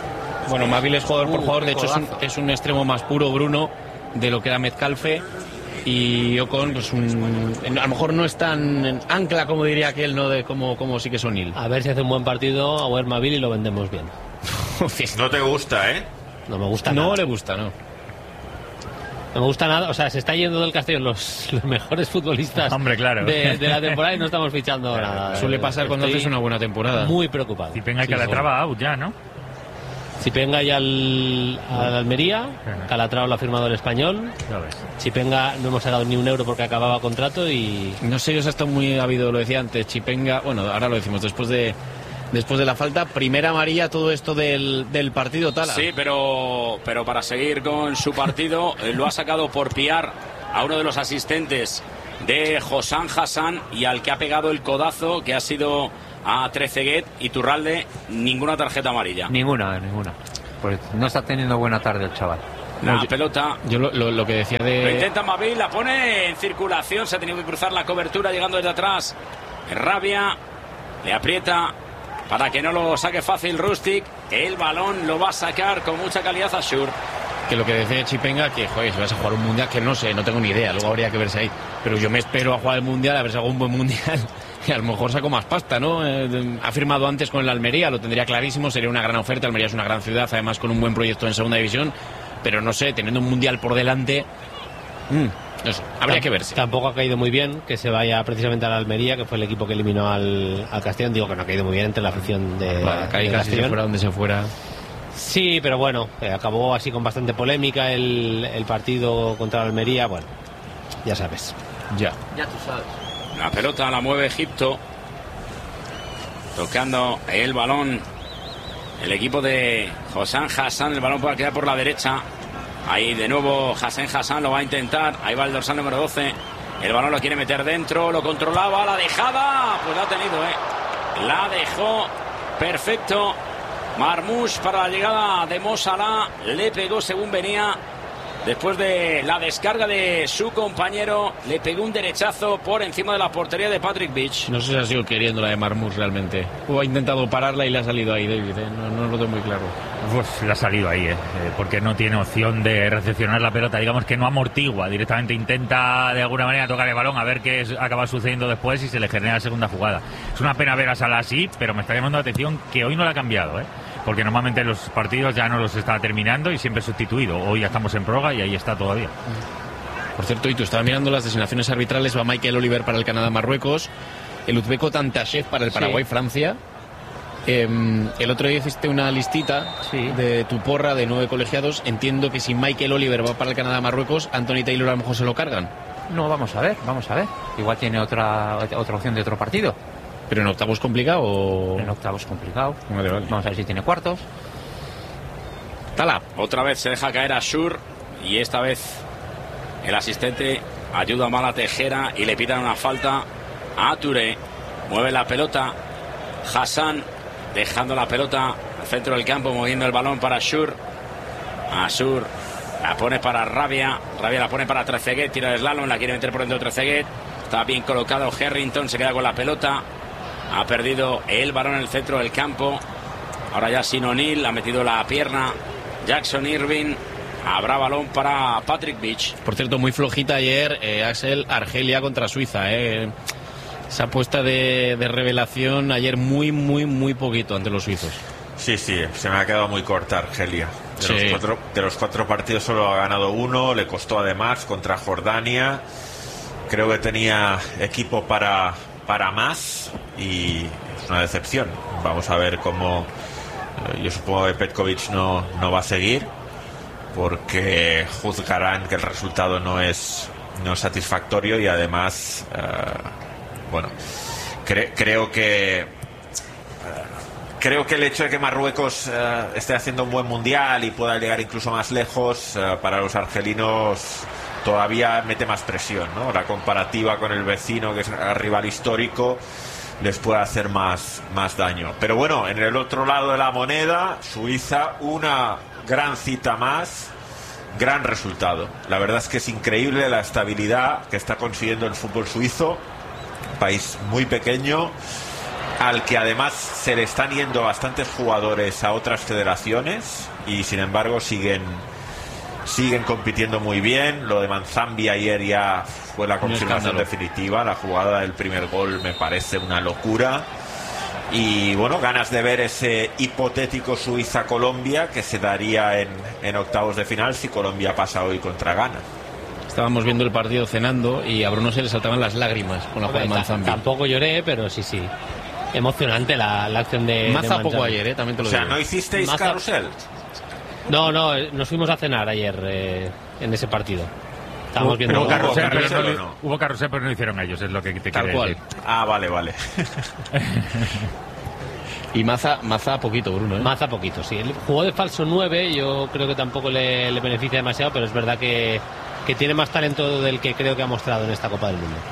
Bueno, Mavil es jugador por jugador. De hecho, es un extremo más puro, Bruno, de lo que era Metcalfe. Y Ocon, pues a lo mejor no es tan ancla como diría aquel, ¿no? De como sí que es O'Neill. A ver si hace un buen partido a Wermaville y lo vendemos bien. No te gusta, ¿eh? No me gusta nada. No le gusta, no. No me gusta nada, o sea, se está yendo del Castellón los mejores futbolistas Hombre, claro. de la temporada y no estamos fichando nada. Suele pasar cuando haces una buena temporada. Muy preocupado. Si venga Calatrava out ya, ¿no? Chipenga ya al Almería, Calatrava lo ha firmado el Español. Chipenga no hemos sacado ni un euro porque acababa contrato y... No sé, yo está muy habido, lo decía antes, Chipenga, bueno, ahora lo decimos, después de la falta, primera amarilla, todo esto del partido Tala. Sí, pero para seguir con su partido, lo ha sacado por piar a uno de los asistentes de Hossam Hassan y al que ha pegado el codazo, que ha sido a Trezeguet. Y Turralde, ninguna tarjeta amarilla. Ninguna. Pues no está teniendo buena tarde el chaval. La pelota. Yo lo que decía de... Lo intenta Mavil, la pone en circulación, se ha tenido que cruzar la cobertura llegando desde atrás. Rabia, le aprieta para que no lo saque fácil Rustic. El balón lo va a sacar con mucha calidad a Schur. Que lo que decía Chipenga, que joder, si vas a jugar un mundial, que no sé, no tengo ni idea, luego habría que verse ahí. Pero yo me espero a jugar el mundial, a ver si hago un buen mundial y a lo mejor saco más pasta, ¿no? Ha firmado antes con el Almería, lo tendría clarísimo, sería una gran oferta. Almería es una gran ciudad, además con un buen proyecto en segunda división. Pero no sé, teniendo un mundial por delante, no sé, habría que verse. Tampoco ha caído muy bien que se vaya precisamente a la Almería, que fue el equipo que eliminó al Castellón. Digo que no ha caído muy bien entre la afición de casi se fuera donde se fuera. Sí, pero bueno, acabó así con bastante polémica el partido contra la Almería. Bueno, ya sabes. Ya tú sabes. La pelota la mueve Egipto, tocando el balón el equipo de Hossam Hassan. El balón puede quedar por la derecha. Ahí de nuevo Hossam Hassan lo va a intentar. Ahí va el dorsal número 12. El balón lo quiere meter dentro, lo controlaba, la dejada, pues la ha tenido, la dejó perfecto Marmoush para la llegada de Mo Salah. Le pegó según venía. Después de la descarga de su compañero, le pegó un derechazo por encima de la portería de Patrick Beach. No sé si ha sido queriendo la de Marmoush realmente. O ha intentado pararla y le ha salido ahí, David. No lo tengo muy claro. Pues le ha salido ahí, porque no tiene opción de recepcionar la pelota. Digamos que no amortigua, directamente intenta de alguna manera tocar el balón a ver qué acaba sucediendo después y se le genera la segunda jugada. Es una pena ver a Salah así, pero me está llamando la atención que hoy no la ha cambiado, porque normalmente los partidos ya no los está terminando y siempre sustituido. Hoy ya estamos en prórroga y ahí está todavía. Por cierto, y tú estabas mirando las designaciones arbitrales. Va Michael Oliver para el Canadá-Marruecos, el uzbeco Tantashev para el Paraguay-Francia. El otro día hiciste una listita de tu porra de 9 colegiados. Entiendo que si Michael Oliver va para el Canadá-Marruecos, Anthony Taylor a lo mejor se lo cargan. No, vamos a ver. Igual tiene otra opción de otro partido. ¿Pero en octavos complicado o...? En octavos complicado. Vale. Vamos a ver si tiene cuartos. Tala. Otra vez se deja caer a Schur y esta vez el asistente ayuda mal a Tejera y le pitan una falta a Touré. Mueve la pelota Hassan, dejando la pelota al centro del campo, moviendo el balón para Schur. Schur la pone para Rabia la pone para Trezeguet, tira el slalom, la quiere meter por dentro de Trezeguet. Está bien colocado Harrington, se queda con la pelota. Ha perdido el balón en el centro del campo. Ahora ya sin O'Neill, ha metido la pierna Jackson Irving. Habrá balón para Patrick Beach. Por cierto, muy flojita ayer Axel, Argelia contra Suiza. Esa apuesta de revelación ayer muy poquito ante los suizos. Sí, se me ha quedado muy corta Argelia. De los cuatro partidos solo ha ganado uno. Le costó además contra Jordania. Creo que tenía equipo para más y es una decepción. Vamos a ver cómo... Yo supongo que Petkovic no va a seguir porque juzgarán que el resultado no es satisfactorio y además creo que el hecho de que Marruecos esté haciendo un buen mundial y pueda llegar incluso más lejos para los argelinos todavía mete más presión, ¿no? La comparativa con el vecino, que es un rival histórico, les puede hacer más daño. Pero bueno, en el otro lado de la moneda, Suiza, una gran cita más, gran resultado. La verdad es que es increíble la estabilidad que está consiguiendo el fútbol suizo, país muy pequeño, al que además se le están yendo bastantes jugadores a otras federaciones y sin embargo siguen siguen compitiendo muy bien. Lo de Manzambi ayer ya fue la confirmación definitiva. La jugada del primer gol me parece una locura. Y bueno, ganas de ver ese hipotético Suiza-Colombia que se daría en octavos de final si Colombia pasa hoy contra Ghana. Estábamos viendo el partido cenando y a Bruno se le saltaban las lágrimas con la jugada de Manzambi. Tampoco lloré, pero sí. Emocionante la acción de Maza de poco ayer, también te lo digo. O sea, ¿no hicisteis carrusel? No, nos fuimos a cenar ayer en ese partido. Estábamos viendo hubo carrusel, pero no hicieron ellos, es lo que te quiero decir. Ah, vale. Y Maza poquito, Bruno, ¿eh? Maza poquito, sí. El jugó de falso 9, yo creo que tampoco le beneficia demasiado, pero es verdad que tiene más talento del que creo que ha mostrado en esta Copa del Mundo.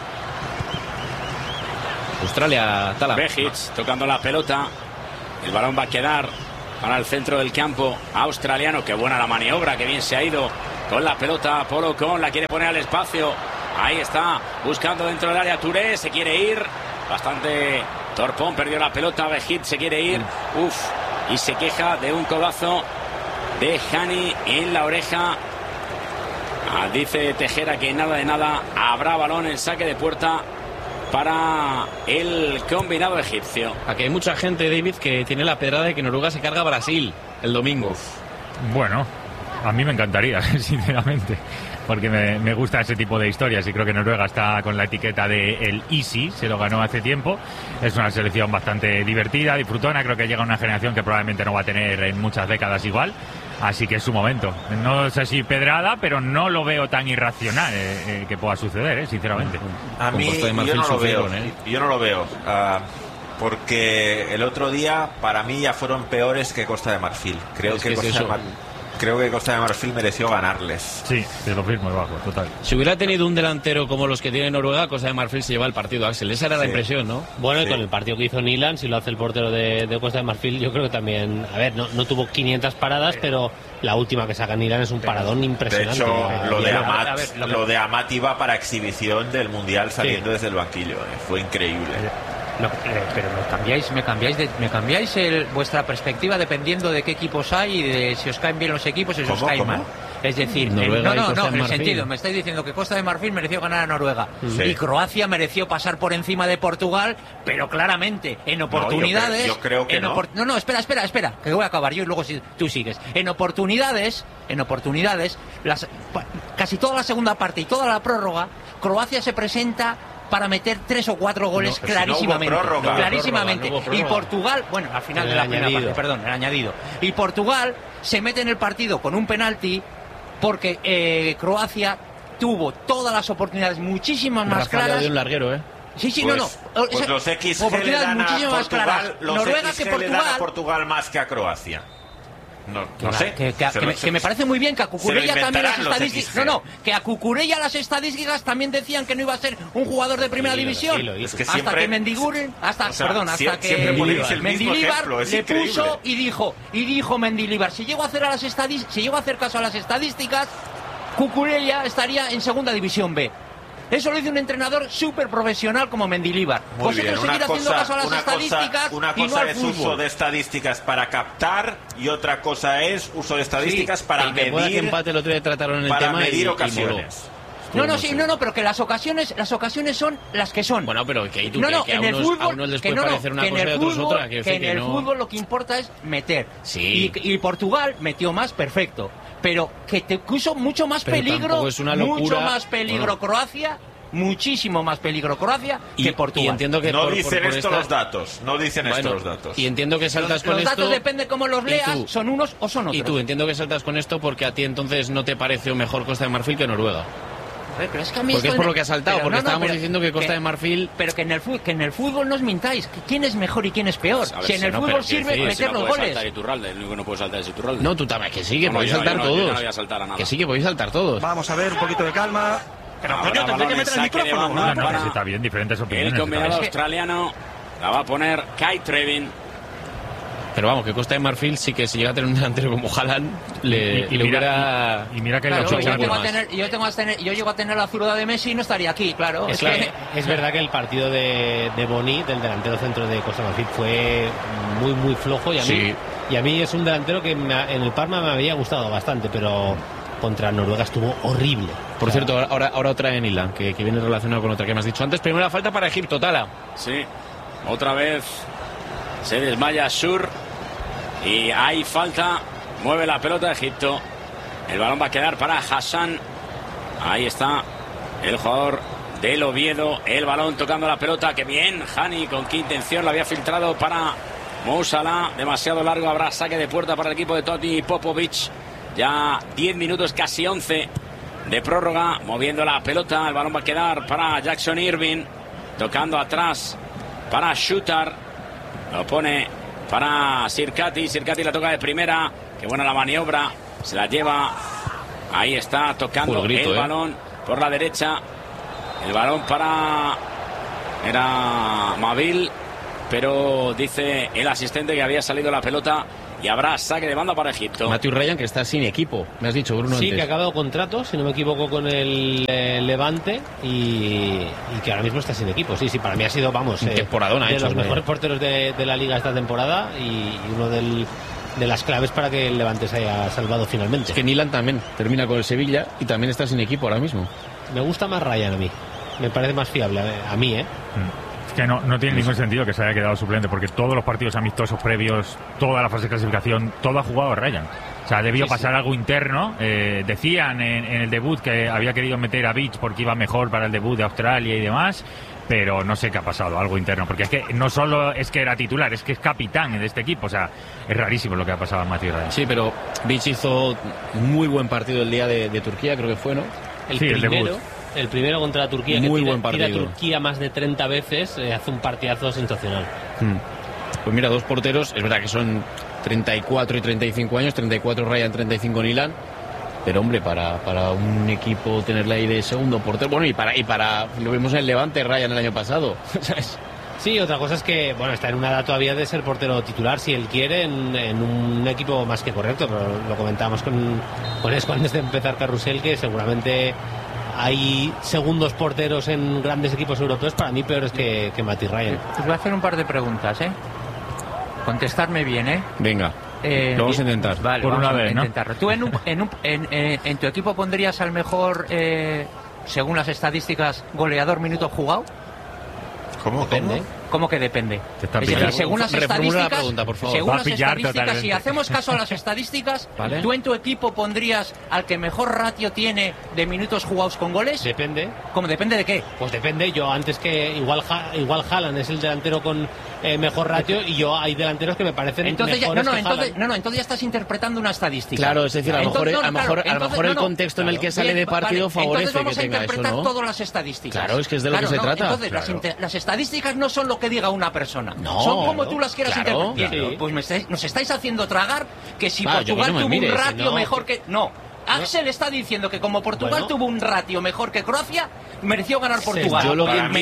Australia, Tala. Bejic tocando la pelota. El balón va a quedar para el centro del campo australiano. Qué buena la maniobra, que bien se ha ido con la pelota. Polo Con la quiere poner al espacio. Ahí está, buscando dentro del área Touré. Se quiere ir. Bastante torpón, perdió la pelota. Bejic se quiere ir. Y se queja de un codazo de Hani en la oreja. Dice Tejera que nada de nada. Habrá balón en saque de puerta para el combinado egipcio. Aquí hay mucha gente, David, que tiene la pedrada de que Noruega se carga a Brasil el domingo. Bueno, a mí me encantaría, sinceramente, porque me gusta ese tipo de historias y creo que Noruega está con la etiqueta de el easy, se lo ganó hace tiempo. Es una selección bastante divertida, disfrutona, creo que llega una generación que probablemente no va a tener en muchas décadas igual. Así que es su momento. No sé si pedrada, pero no lo veo tan irracional que pueda suceder, sinceramente. A mí yo no lo veo. Porque el otro día para mí ya fueron peores que Costa de Marfil. Creo que Costa de Marfil mereció ganarles. Sí, te lo firmo debajo, total. Si hubiera tenido un delantero como los que tiene Noruega, Costa de Marfil se lleva el partido, Axel. Esa era la impresión, ¿no? Bueno, y con el partido que hizo Nilan, si lo hace el portero de Costa de Marfil, yo creo que también... A ver, no tuvo 500 paradas, pero la última que saca Nilan es un paradón impresionante. De hecho, lo de Amat iba para exhibición del Mundial saliendo desde el banquillo. Fue increíble. Pero me cambiáis vuestra perspectiva dependiendo de qué equipos hay y de si os caen bien los equipos y si os caen mal. Es decir, en el sentido, me estáis diciendo que Costa de Marfil mereció ganar a Noruega y Croacia mereció pasar por encima de Portugal, pero claramente en oportunidades. Yo creo que no, espera, que voy a acabar yo y luego si tú sigues. En oportunidades, casi toda la segunda parte y toda la prórroga, Croacia se presenta para meter 3 o 4 goles clarísimamente. No hubo prórroga. Y Portugal, bueno, al final de la primera parte, perdón, el añadido. Y Portugal se mete en el partido con un penalti porque Croacia tuvo todas las oportunidades muchísimas más claras. De un larguero, Sí, pues los XG le dan a Portugal más que a Croacia. No sé. Que me parece muy bien que a Cucurella también las estadísticas. Que a Cucurella las estadísticas también decían que no iba a ser un jugador de primera división. Hasta que Mendilibar le puso y dijo Mendilibar, si llego a hacer caso a las estadísticas, Cucurella estaría en segunda división B. Eso lo dice un entrenador súper profesional como Mendilibar. Vosotros seguir haciendo caso a las estadísticas una y no cosa al es fútbol. uso de estadísticas para captar y otra cosa es uso de estadísticas para medir. Que empate el otro día trataron el para tema medir ocasiones. Pero que las ocasiones son las que son. Bueno, pero que a unos les puede parecer una cosa y a otros otra. Que en el fútbol lo que importa es meter. Sí. Y Portugal metió más, perfecto. Pero que te puso mucho más peligro. Es una locura. Mucho más peligro Croacia. Muchísimo más peligro Croacia que Portugal. Y entiendo que no dicen esto los datos. No dicen esto los datos. Y entiendo que saltas con esto. Los datos depende cómo los leas. Son unos o son otros. Y tú entiendo que saltas con esto porque a ti entonces no te pareció mejor Costa de Marfil que Noruega. Pero es que a mí porque es por lo que ha saltado, porque estábamos diciendo que Costa de Marfil... Pero que en el fútbol no os mintáis, quién es mejor y quién es peor. Si en el fútbol sirve meter los goles. No puede saltar ese Iturralde. No, tú también, que sí, que podéis saltar todos. Que sí, que podéis saltar todos. Vamos a ver, un poquito de calma. Pero coño, tendré que meter el micrófono. No, está bien, diferentes opiniones. El combinado australiano la va a poner Kai Trevin. Pero vamos, que Costa de Marfil sí que si llega a tener un delantero como Haaland le hubiera... Y mira que yo llego a tener la zurda de Messi y no estaría aquí, claro. Es verdad que el partido de Boni, del delantero centro de Costa de Marfil, fue muy, muy flojo y a mí es un delantero que en el Parma me había gustado bastante, pero contra Noruega estuvo horrible. Por cierto, ahora otra en Ilan, que viene relacionado con otra que me has dicho antes. Primera falta para Egipto, Tala. Sí, otra vez se desmaya Sur y hay falta. Mueve la pelota Egipto. El balón va a quedar para Hassan. Ahí está el jugador del Oviedo. El balón tocando la pelota. ¡Qué bien! Hani, con qué intención la había filtrado para Mo Salah. Demasiado largo. Habrá saque de puerta para el equipo de Toti Popovic. Ya 10 minutos, casi 11 de prórroga. Moviendo la pelota. El balón va a quedar para Jackson Irving. Tocando atrás para Shooter. Lo pone para Sirkati. Sirkati la toca de primera. Qué buena la maniobra. Se la lleva. Ahí está tocando el balón por la derecha. El balón para... Era Mavil. Pero dice el asistente que había salido la pelota. Y habrá saque de banda para Egipto. Matthew Ryan, que está sin equipo. Me has dicho, Bruno, sí, antes. que ha acabado contrato, si no me equivoco, con el Levante. Y que ahora mismo está sin equipo. Sí, para mí ha sido, vamos, temporadona de hecho, los mejores porteros de la Liga esta temporada. Y uno de las claves para que el Levante se haya salvado finalmente. Es que Nilan también termina con el Sevilla y también está sin equipo ahora mismo. Me gusta más Ryan a mí. Me parece más fiable a mí, ¿eh? Es que no tiene ningún sentido que se haya quedado suplente, porque todos los partidos amistosos previos, toda la fase de clasificación, todo ha jugado Ryan. O sea, debió pasar algo interno. Decían en el debut que había querido meter a Beach porque iba mejor para el debut de Australia y demás, pero no sé qué ha pasado, algo interno, porque es que no solo es que era titular, es que es capitán de este equipo. O sea, es rarísimo lo que ha pasado a Matthew Ryan. Sí, pero Beach hizo muy buen partido el día de Turquía, creo que fue, ¿no? El primero contra Turquía, muy que buen partido. tira Turquía más de 30 veces, hace un partidazo sensacional. Pues mira, dos porteros, es verdad que son 34 y 35 años, 34 Ryan, 35 Nilan, pero hombre, para un equipo tenerle ahí de segundo portero, bueno, y para lo vimos en el Levante Ryan el año pasado, ¿sabes? Sí, otra cosa es que, bueno, está en una edad todavía de ser portero titular, si él quiere, en un equipo más que correcto, pero lo comentábamos con Esco antes de empezar Carrusel, que seguramente hay segundos porteros en grandes equipos europeos, para mí peores que Matthew Ryan. Os voy a hacer un par de preguntas, ¿eh? Contestarme bien, ¿eh? Venga, lo vamos a intentar. Vale, por una vez, intentarlo. ¿Tú en tu equipo pondrías al mejor, según las estadísticas, goleador minuto jugado? ¿Cómo? Depende. ¿Cómo que depende? Es decir, según las estadísticas, la pregunta, por favor. según las estadísticas, si hacemos caso a las estadísticas, ¿vale? ¿Tú en tu equipo pondrías al que mejor ratio tiene de minutos jugados con goles? Depende. ¿Cómo depende de qué? Pues depende. Yo antes que igual Haaland es el delantero con mejor ratio, y yo hay delanteros que me parecen entonces mejores ya, que Haaland. entonces ya estás interpretando una estadística. Claro, es decir, a lo mejor el contexto en el que sale de partido favorece que tenga eso, ¿no? Entonces vamos a interpretar todas las estadísticas. Claro, es que es de lo que se trata. Entonces las estadísticas no son lo que diga una persona. No, son como tú las quieras interpretar. Claro. Pues nos estáis haciendo tragar que si Portugal tuvo un ratio mejor que... que... No. Axel está diciendo que como Portugal tuvo un ratio mejor que Croacia, mereció ganar Portugal. Yo lo que para mí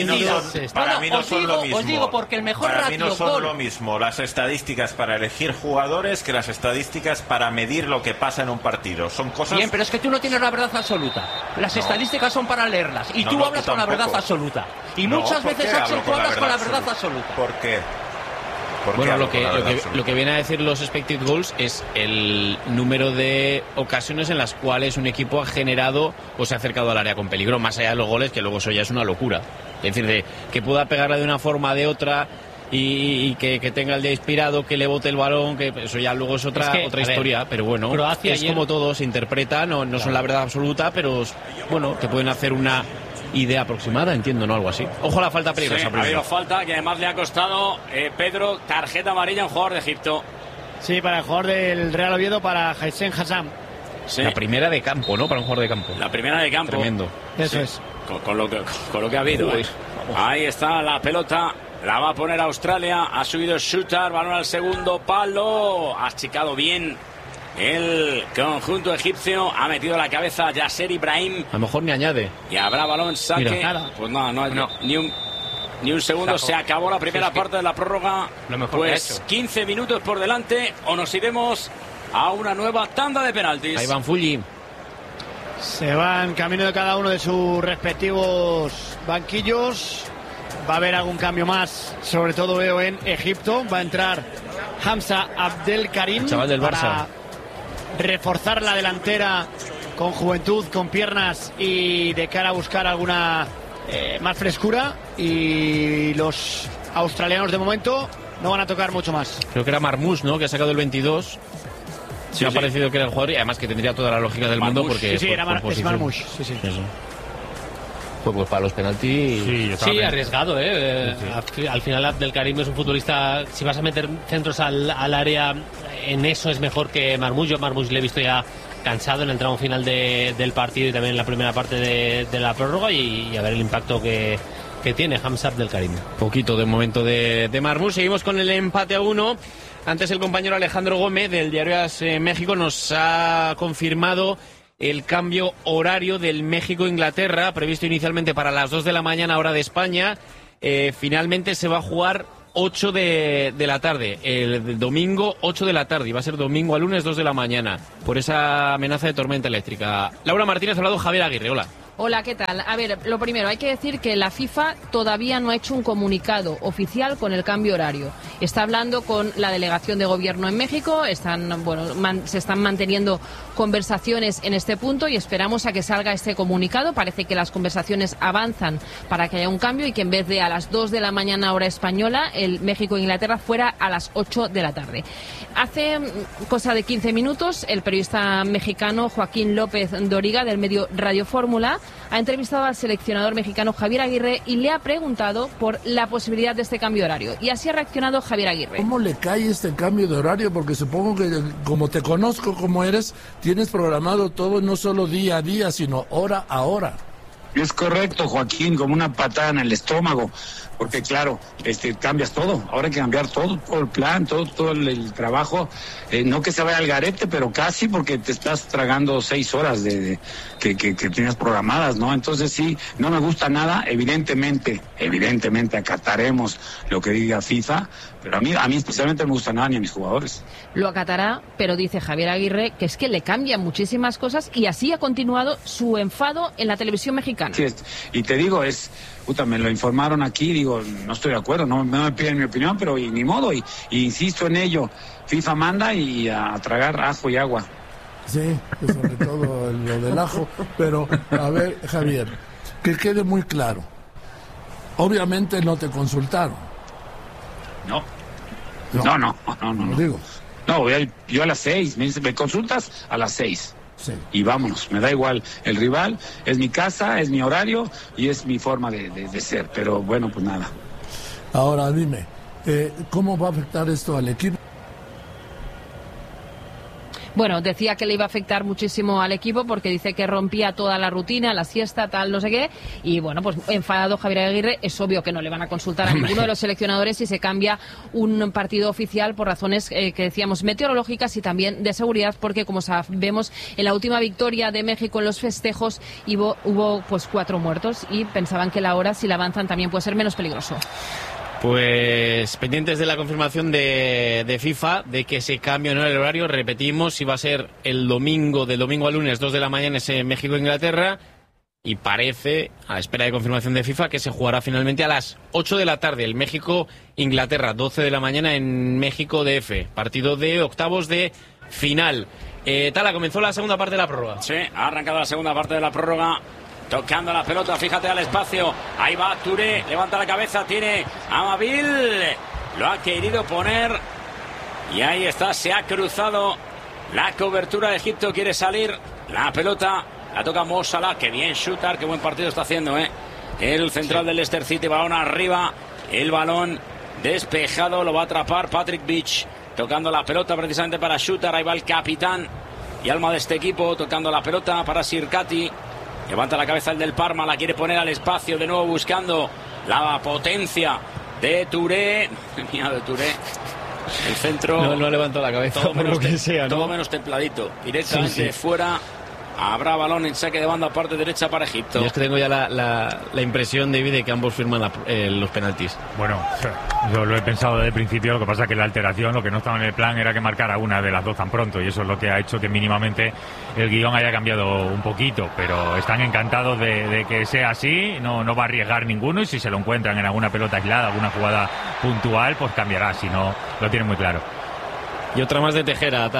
no son lo mismo. Os digo porque el mejor para ratio mí no son gol... lo mismo las estadísticas para elegir jugadores que las estadísticas para medir lo que pasa en un partido. Son cosas... Bien, pero es que tú no tienes la verdad absoluta. Las estadísticas son para leerlas. Y tú hablas con la verdad absoluta. Y muchas veces, Axel, tú hablas con la verdad absoluta. ¿Por qué? Bueno, lo que viene a decir los expected goals es el número de ocasiones en las cuales un equipo ha generado o se ha acercado al área con peligro, más allá de los goles, que luego eso ya es una locura. Es decir, de que pueda pegarla de una forma o de otra y que tenga el día inspirado, que le bote el balón, que eso ya luego es otra historia. Pero bueno, Croacia es como todo, se interpreta, no son la verdad absoluta, pero bueno, te pueden hacer una idea aproximada, entiendo, ¿no? Algo así. Ojo a la falta peligrosa. Sí, ha habido falta que además le ha costado Pedro, tarjeta amarilla a un jugador de Egipto. Sí, para el jugador del Real Oviedo, para Haissen Hassan. Sí. La primera de campo, ¿no? Para un jugador de campo. La primera de campo. Tremendo. Eso es. Con lo que ha habido. Ahí está la pelota. La va a poner Australia. Ha subido Shooter. Balón al segundo palo. Ha achicado bien el conjunto egipcio. Ha metido la cabeza Yasser Ibrahim. A lo mejor ni añade. Y habrá balón saque. Mira. Pues no, ni un segundo. Se acabó la primera parte de la prórroga. Pues 15 minutos por delante. O nos iremos a una nueva tanda de penaltis. Ahí van Fulli. Se van camino de cada uno de sus respectivos banquillos. Va a haber algún cambio más, sobre todo veo en Egipto. Va a entrar Hamza Abdelkarim, el chaval del Barça, para reforzar la delantera con juventud, con piernas y de cara a buscar alguna más frescura, y los australianos de momento no van a tocar mucho más. Creo que era Marmoush, ¿no?, que ha sacado el 22. Sí, me ha parecido que era el jugador, y además que tendría toda la lógica del mundo, porque sí, era Marmoush. Sí. Eso. Pues para los penaltis sí, arriesgado, sí. Al final Abdelkarim es un futbolista, si vas a meter centros al área, en eso es mejor que Marmoush. Yo Marmoush le he visto ya cansado en el tramo final del partido y también en la primera parte de la prórroga, y a ver el impacto que tiene Hamza Abdelkarim. Poquito de momento de Marmoush. Seguimos con el empate a 1. Antes el compañero Alejandro Gómez del diario AS México nos ha confirmado el cambio horario del México-Inglaterra, previsto inicialmente para las 2 de la mañana, hora de España. Finalmente se va a jugar 8 de la tarde, el domingo 8 de la tarde, y va a ser domingo a lunes 2 de la mañana, por esa amenaza de tormenta eléctrica. Laura Martínez, ha hablado Javier Aguirre, hola. Hola, ¿qué tal? A ver, lo primero, hay que decir que la FIFA todavía no ha hecho un comunicado oficial con el cambio horario. Está hablando con la delegación de gobierno en México, se están manteniendo conversaciones en este punto y esperamos a que salga este comunicado. Parece que las conversaciones avanzan para que haya un cambio y que en vez de a las 2 de la mañana hora española, el México-Inglaterra fuera a las 8 de la tarde. Hace cosa de 15 minutos, el periodista mexicano Joaquín López Doriga, del medio Radio Fórmula, ha entrevistado al seleccionador mexicano Javier Aguirre y le ha preguntado por la posibilidad de este cambio de horario. Y así ha reaccionado Javier Aguirre. ¿Cómo le cae este cambio de horario? Porque supongo que, como te conozco como eres, tienes programado todo no solo día a día, sino hora a hora. Es correcto, Joaquín, como una patada en el estómago, porque claro, cambias todo, ahora hay que cambiar todo el plan, todo el trabajo, no que se vaya al garete, pero casi, porque te estás tragando 6 horas que tienes programadas, ¿no? Entonces sí, no me gusta nada, evidentemente acataremos lo que diga FIFA, pero a mí especialmente no me gusta nada ni a mis jugadores. Lo acatará, pero dice Javier Aguirre que es que le cambian muchísimas cosas y así ha continuado su enfado en la televisión mexicana. Sí, y te digo, me lo informaron aquí, digo, no estoy de acuerdo, no me piden mi opinión, pero ni modo, y insisto en ello, FIFA manda y a tragar ajo y agua. Sí, sobre todo lo del ajo, pero a ver, Javier, que quede muy claro, obviamente no te consultaron. No. Digo. No, yo a las 6, me consultas a las 6. Sí. Y vámonos, me da igual el rival, es mi casa, es mi horario y es mi forma de ser, pero bueno, pues nada. Ahora dime, ¿cómo va a afectar esto al equipo? Bueno, decía que le iba a afectar muchísimo al equipo porque dice que rompía toda la rutina, la siesta, tal, no sé qué. Y bueno, pues enfadado Javier Aguirre, es obvio que no le van a consultar a ninguno de los seleccionadores si se cambia un partido oficial por razones que decíamos meteorológicas y también de seguridad, porque como sabemos, en la última victoria de México en los festejos hubo pues 4 muertos y pensaban que la hora, si la avanzan, también puede ser menos peligroso. Pues pendientes de la confirmación de FIFA de que se cambie o no el horario. Repetimos, si va a ser del domingo a lunes 2 de la mañana ese México-Inglaterra, y parece, a la espera de confirmación de FIFA, que se jugará finalmente a las 8 de la tarde el México-Inglaterra, 12 de la mañana en México DF, partido de octavos de final. Tala, comenzó la segunda parte de la prórroga. Sí, ha arrancado la segunda parte de la prórroga. Tocando la pelota, fíjate al espacio. Ahí va Touré, levanta la cabeza, tiene a Amabil. Lo ha querido poner. Y ahí está, se ha cruzado la cobertura de Egipto. Quiere salir la pelota. La toca Mo Salah. Qué bien shooter, qué buen partido está haciendo, el central del Leicester City. Balón arriba. El balón despejado. Lo va a atrapar Patrick Beach. Tocando la pelota precisamente para shooter. Ahí va el capitán y alma de este equipo. Tocando la pelota para Sirkati. Levanta la cabeza el del Parma, la quiere poner al espacio, de nuevo buscando la potencia de Touré. Mira, de Touré. El centro. No ha levantado la cabeza, todo menos, que sea, ¿no? Todo menos templadito. Directamente fuera. Habrá balón en saque de banda, parte derecha para Egipto. Yo es que tengo ya la impresión, David, de que ambos firman los penaltis. Bueno, yo lo he pensado desde el principio. Lo que pasa es que la alteración, lo que no estaba en el plan, era que marcara una de las dos tan pronto, y eso es lo que ha hecho que mínimamente el guión haya cambiado un poquito. Pero están encantados de que sea así. No va a arriesgar ninguno, y si se lo encuentran en alguna pelota aislada, alguna jugada puntual, pues cambiará. Si no, lo tienen muy claro. Y otra más de Tejera, Tala.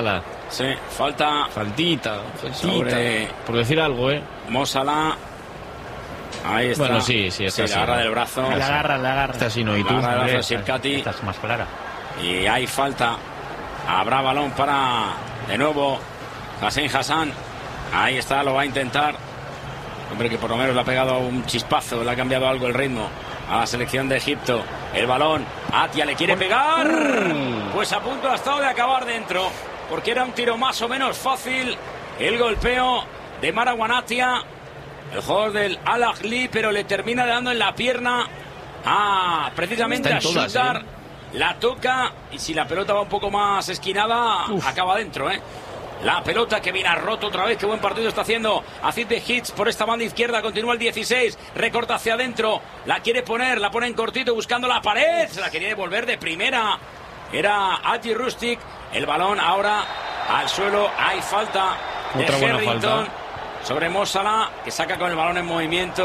Sí, faltita sobre, por decir algo, Mo Salah. Ahí está. Bueno, sí, está la agarra del brazo. La agarra. Está así, no, y tú. La agarra del brazo de Sirkati. Esta es más clara. Y hay falta. Habrá balón para, de nuevo, Hassan. Ahí está, lo va a intentar. Hombre, que por lo menos le ha pegado un chispazo, le ha cambiado algo el ritmo a la selección de Egipto. El balón, Atia le quiere pegar. Pues a punto ha estado de acabar dentro, porque era un tiro más o menos fácil. El golpeo de Marwan Atia, el jugador del Al Ahly, pero le termina dando en la pierna precisamente a Shootar. La toca y si la pelota va un poco más esquinada, acaba dentro, La pelota que viene a roto otra vez. Qué buen partido está haciendo Aziz Behic por esta banda izquierda. Continúa el 16. Recorta hacia adentro. La quiere poner. La pone en cortito buscando la pared. Se la quería devolver de primera. Era Ati Rustic. El balón ahora al suelo. Hay falta de Harrington sobre Mo Salah, que saca con el balón en movimiento.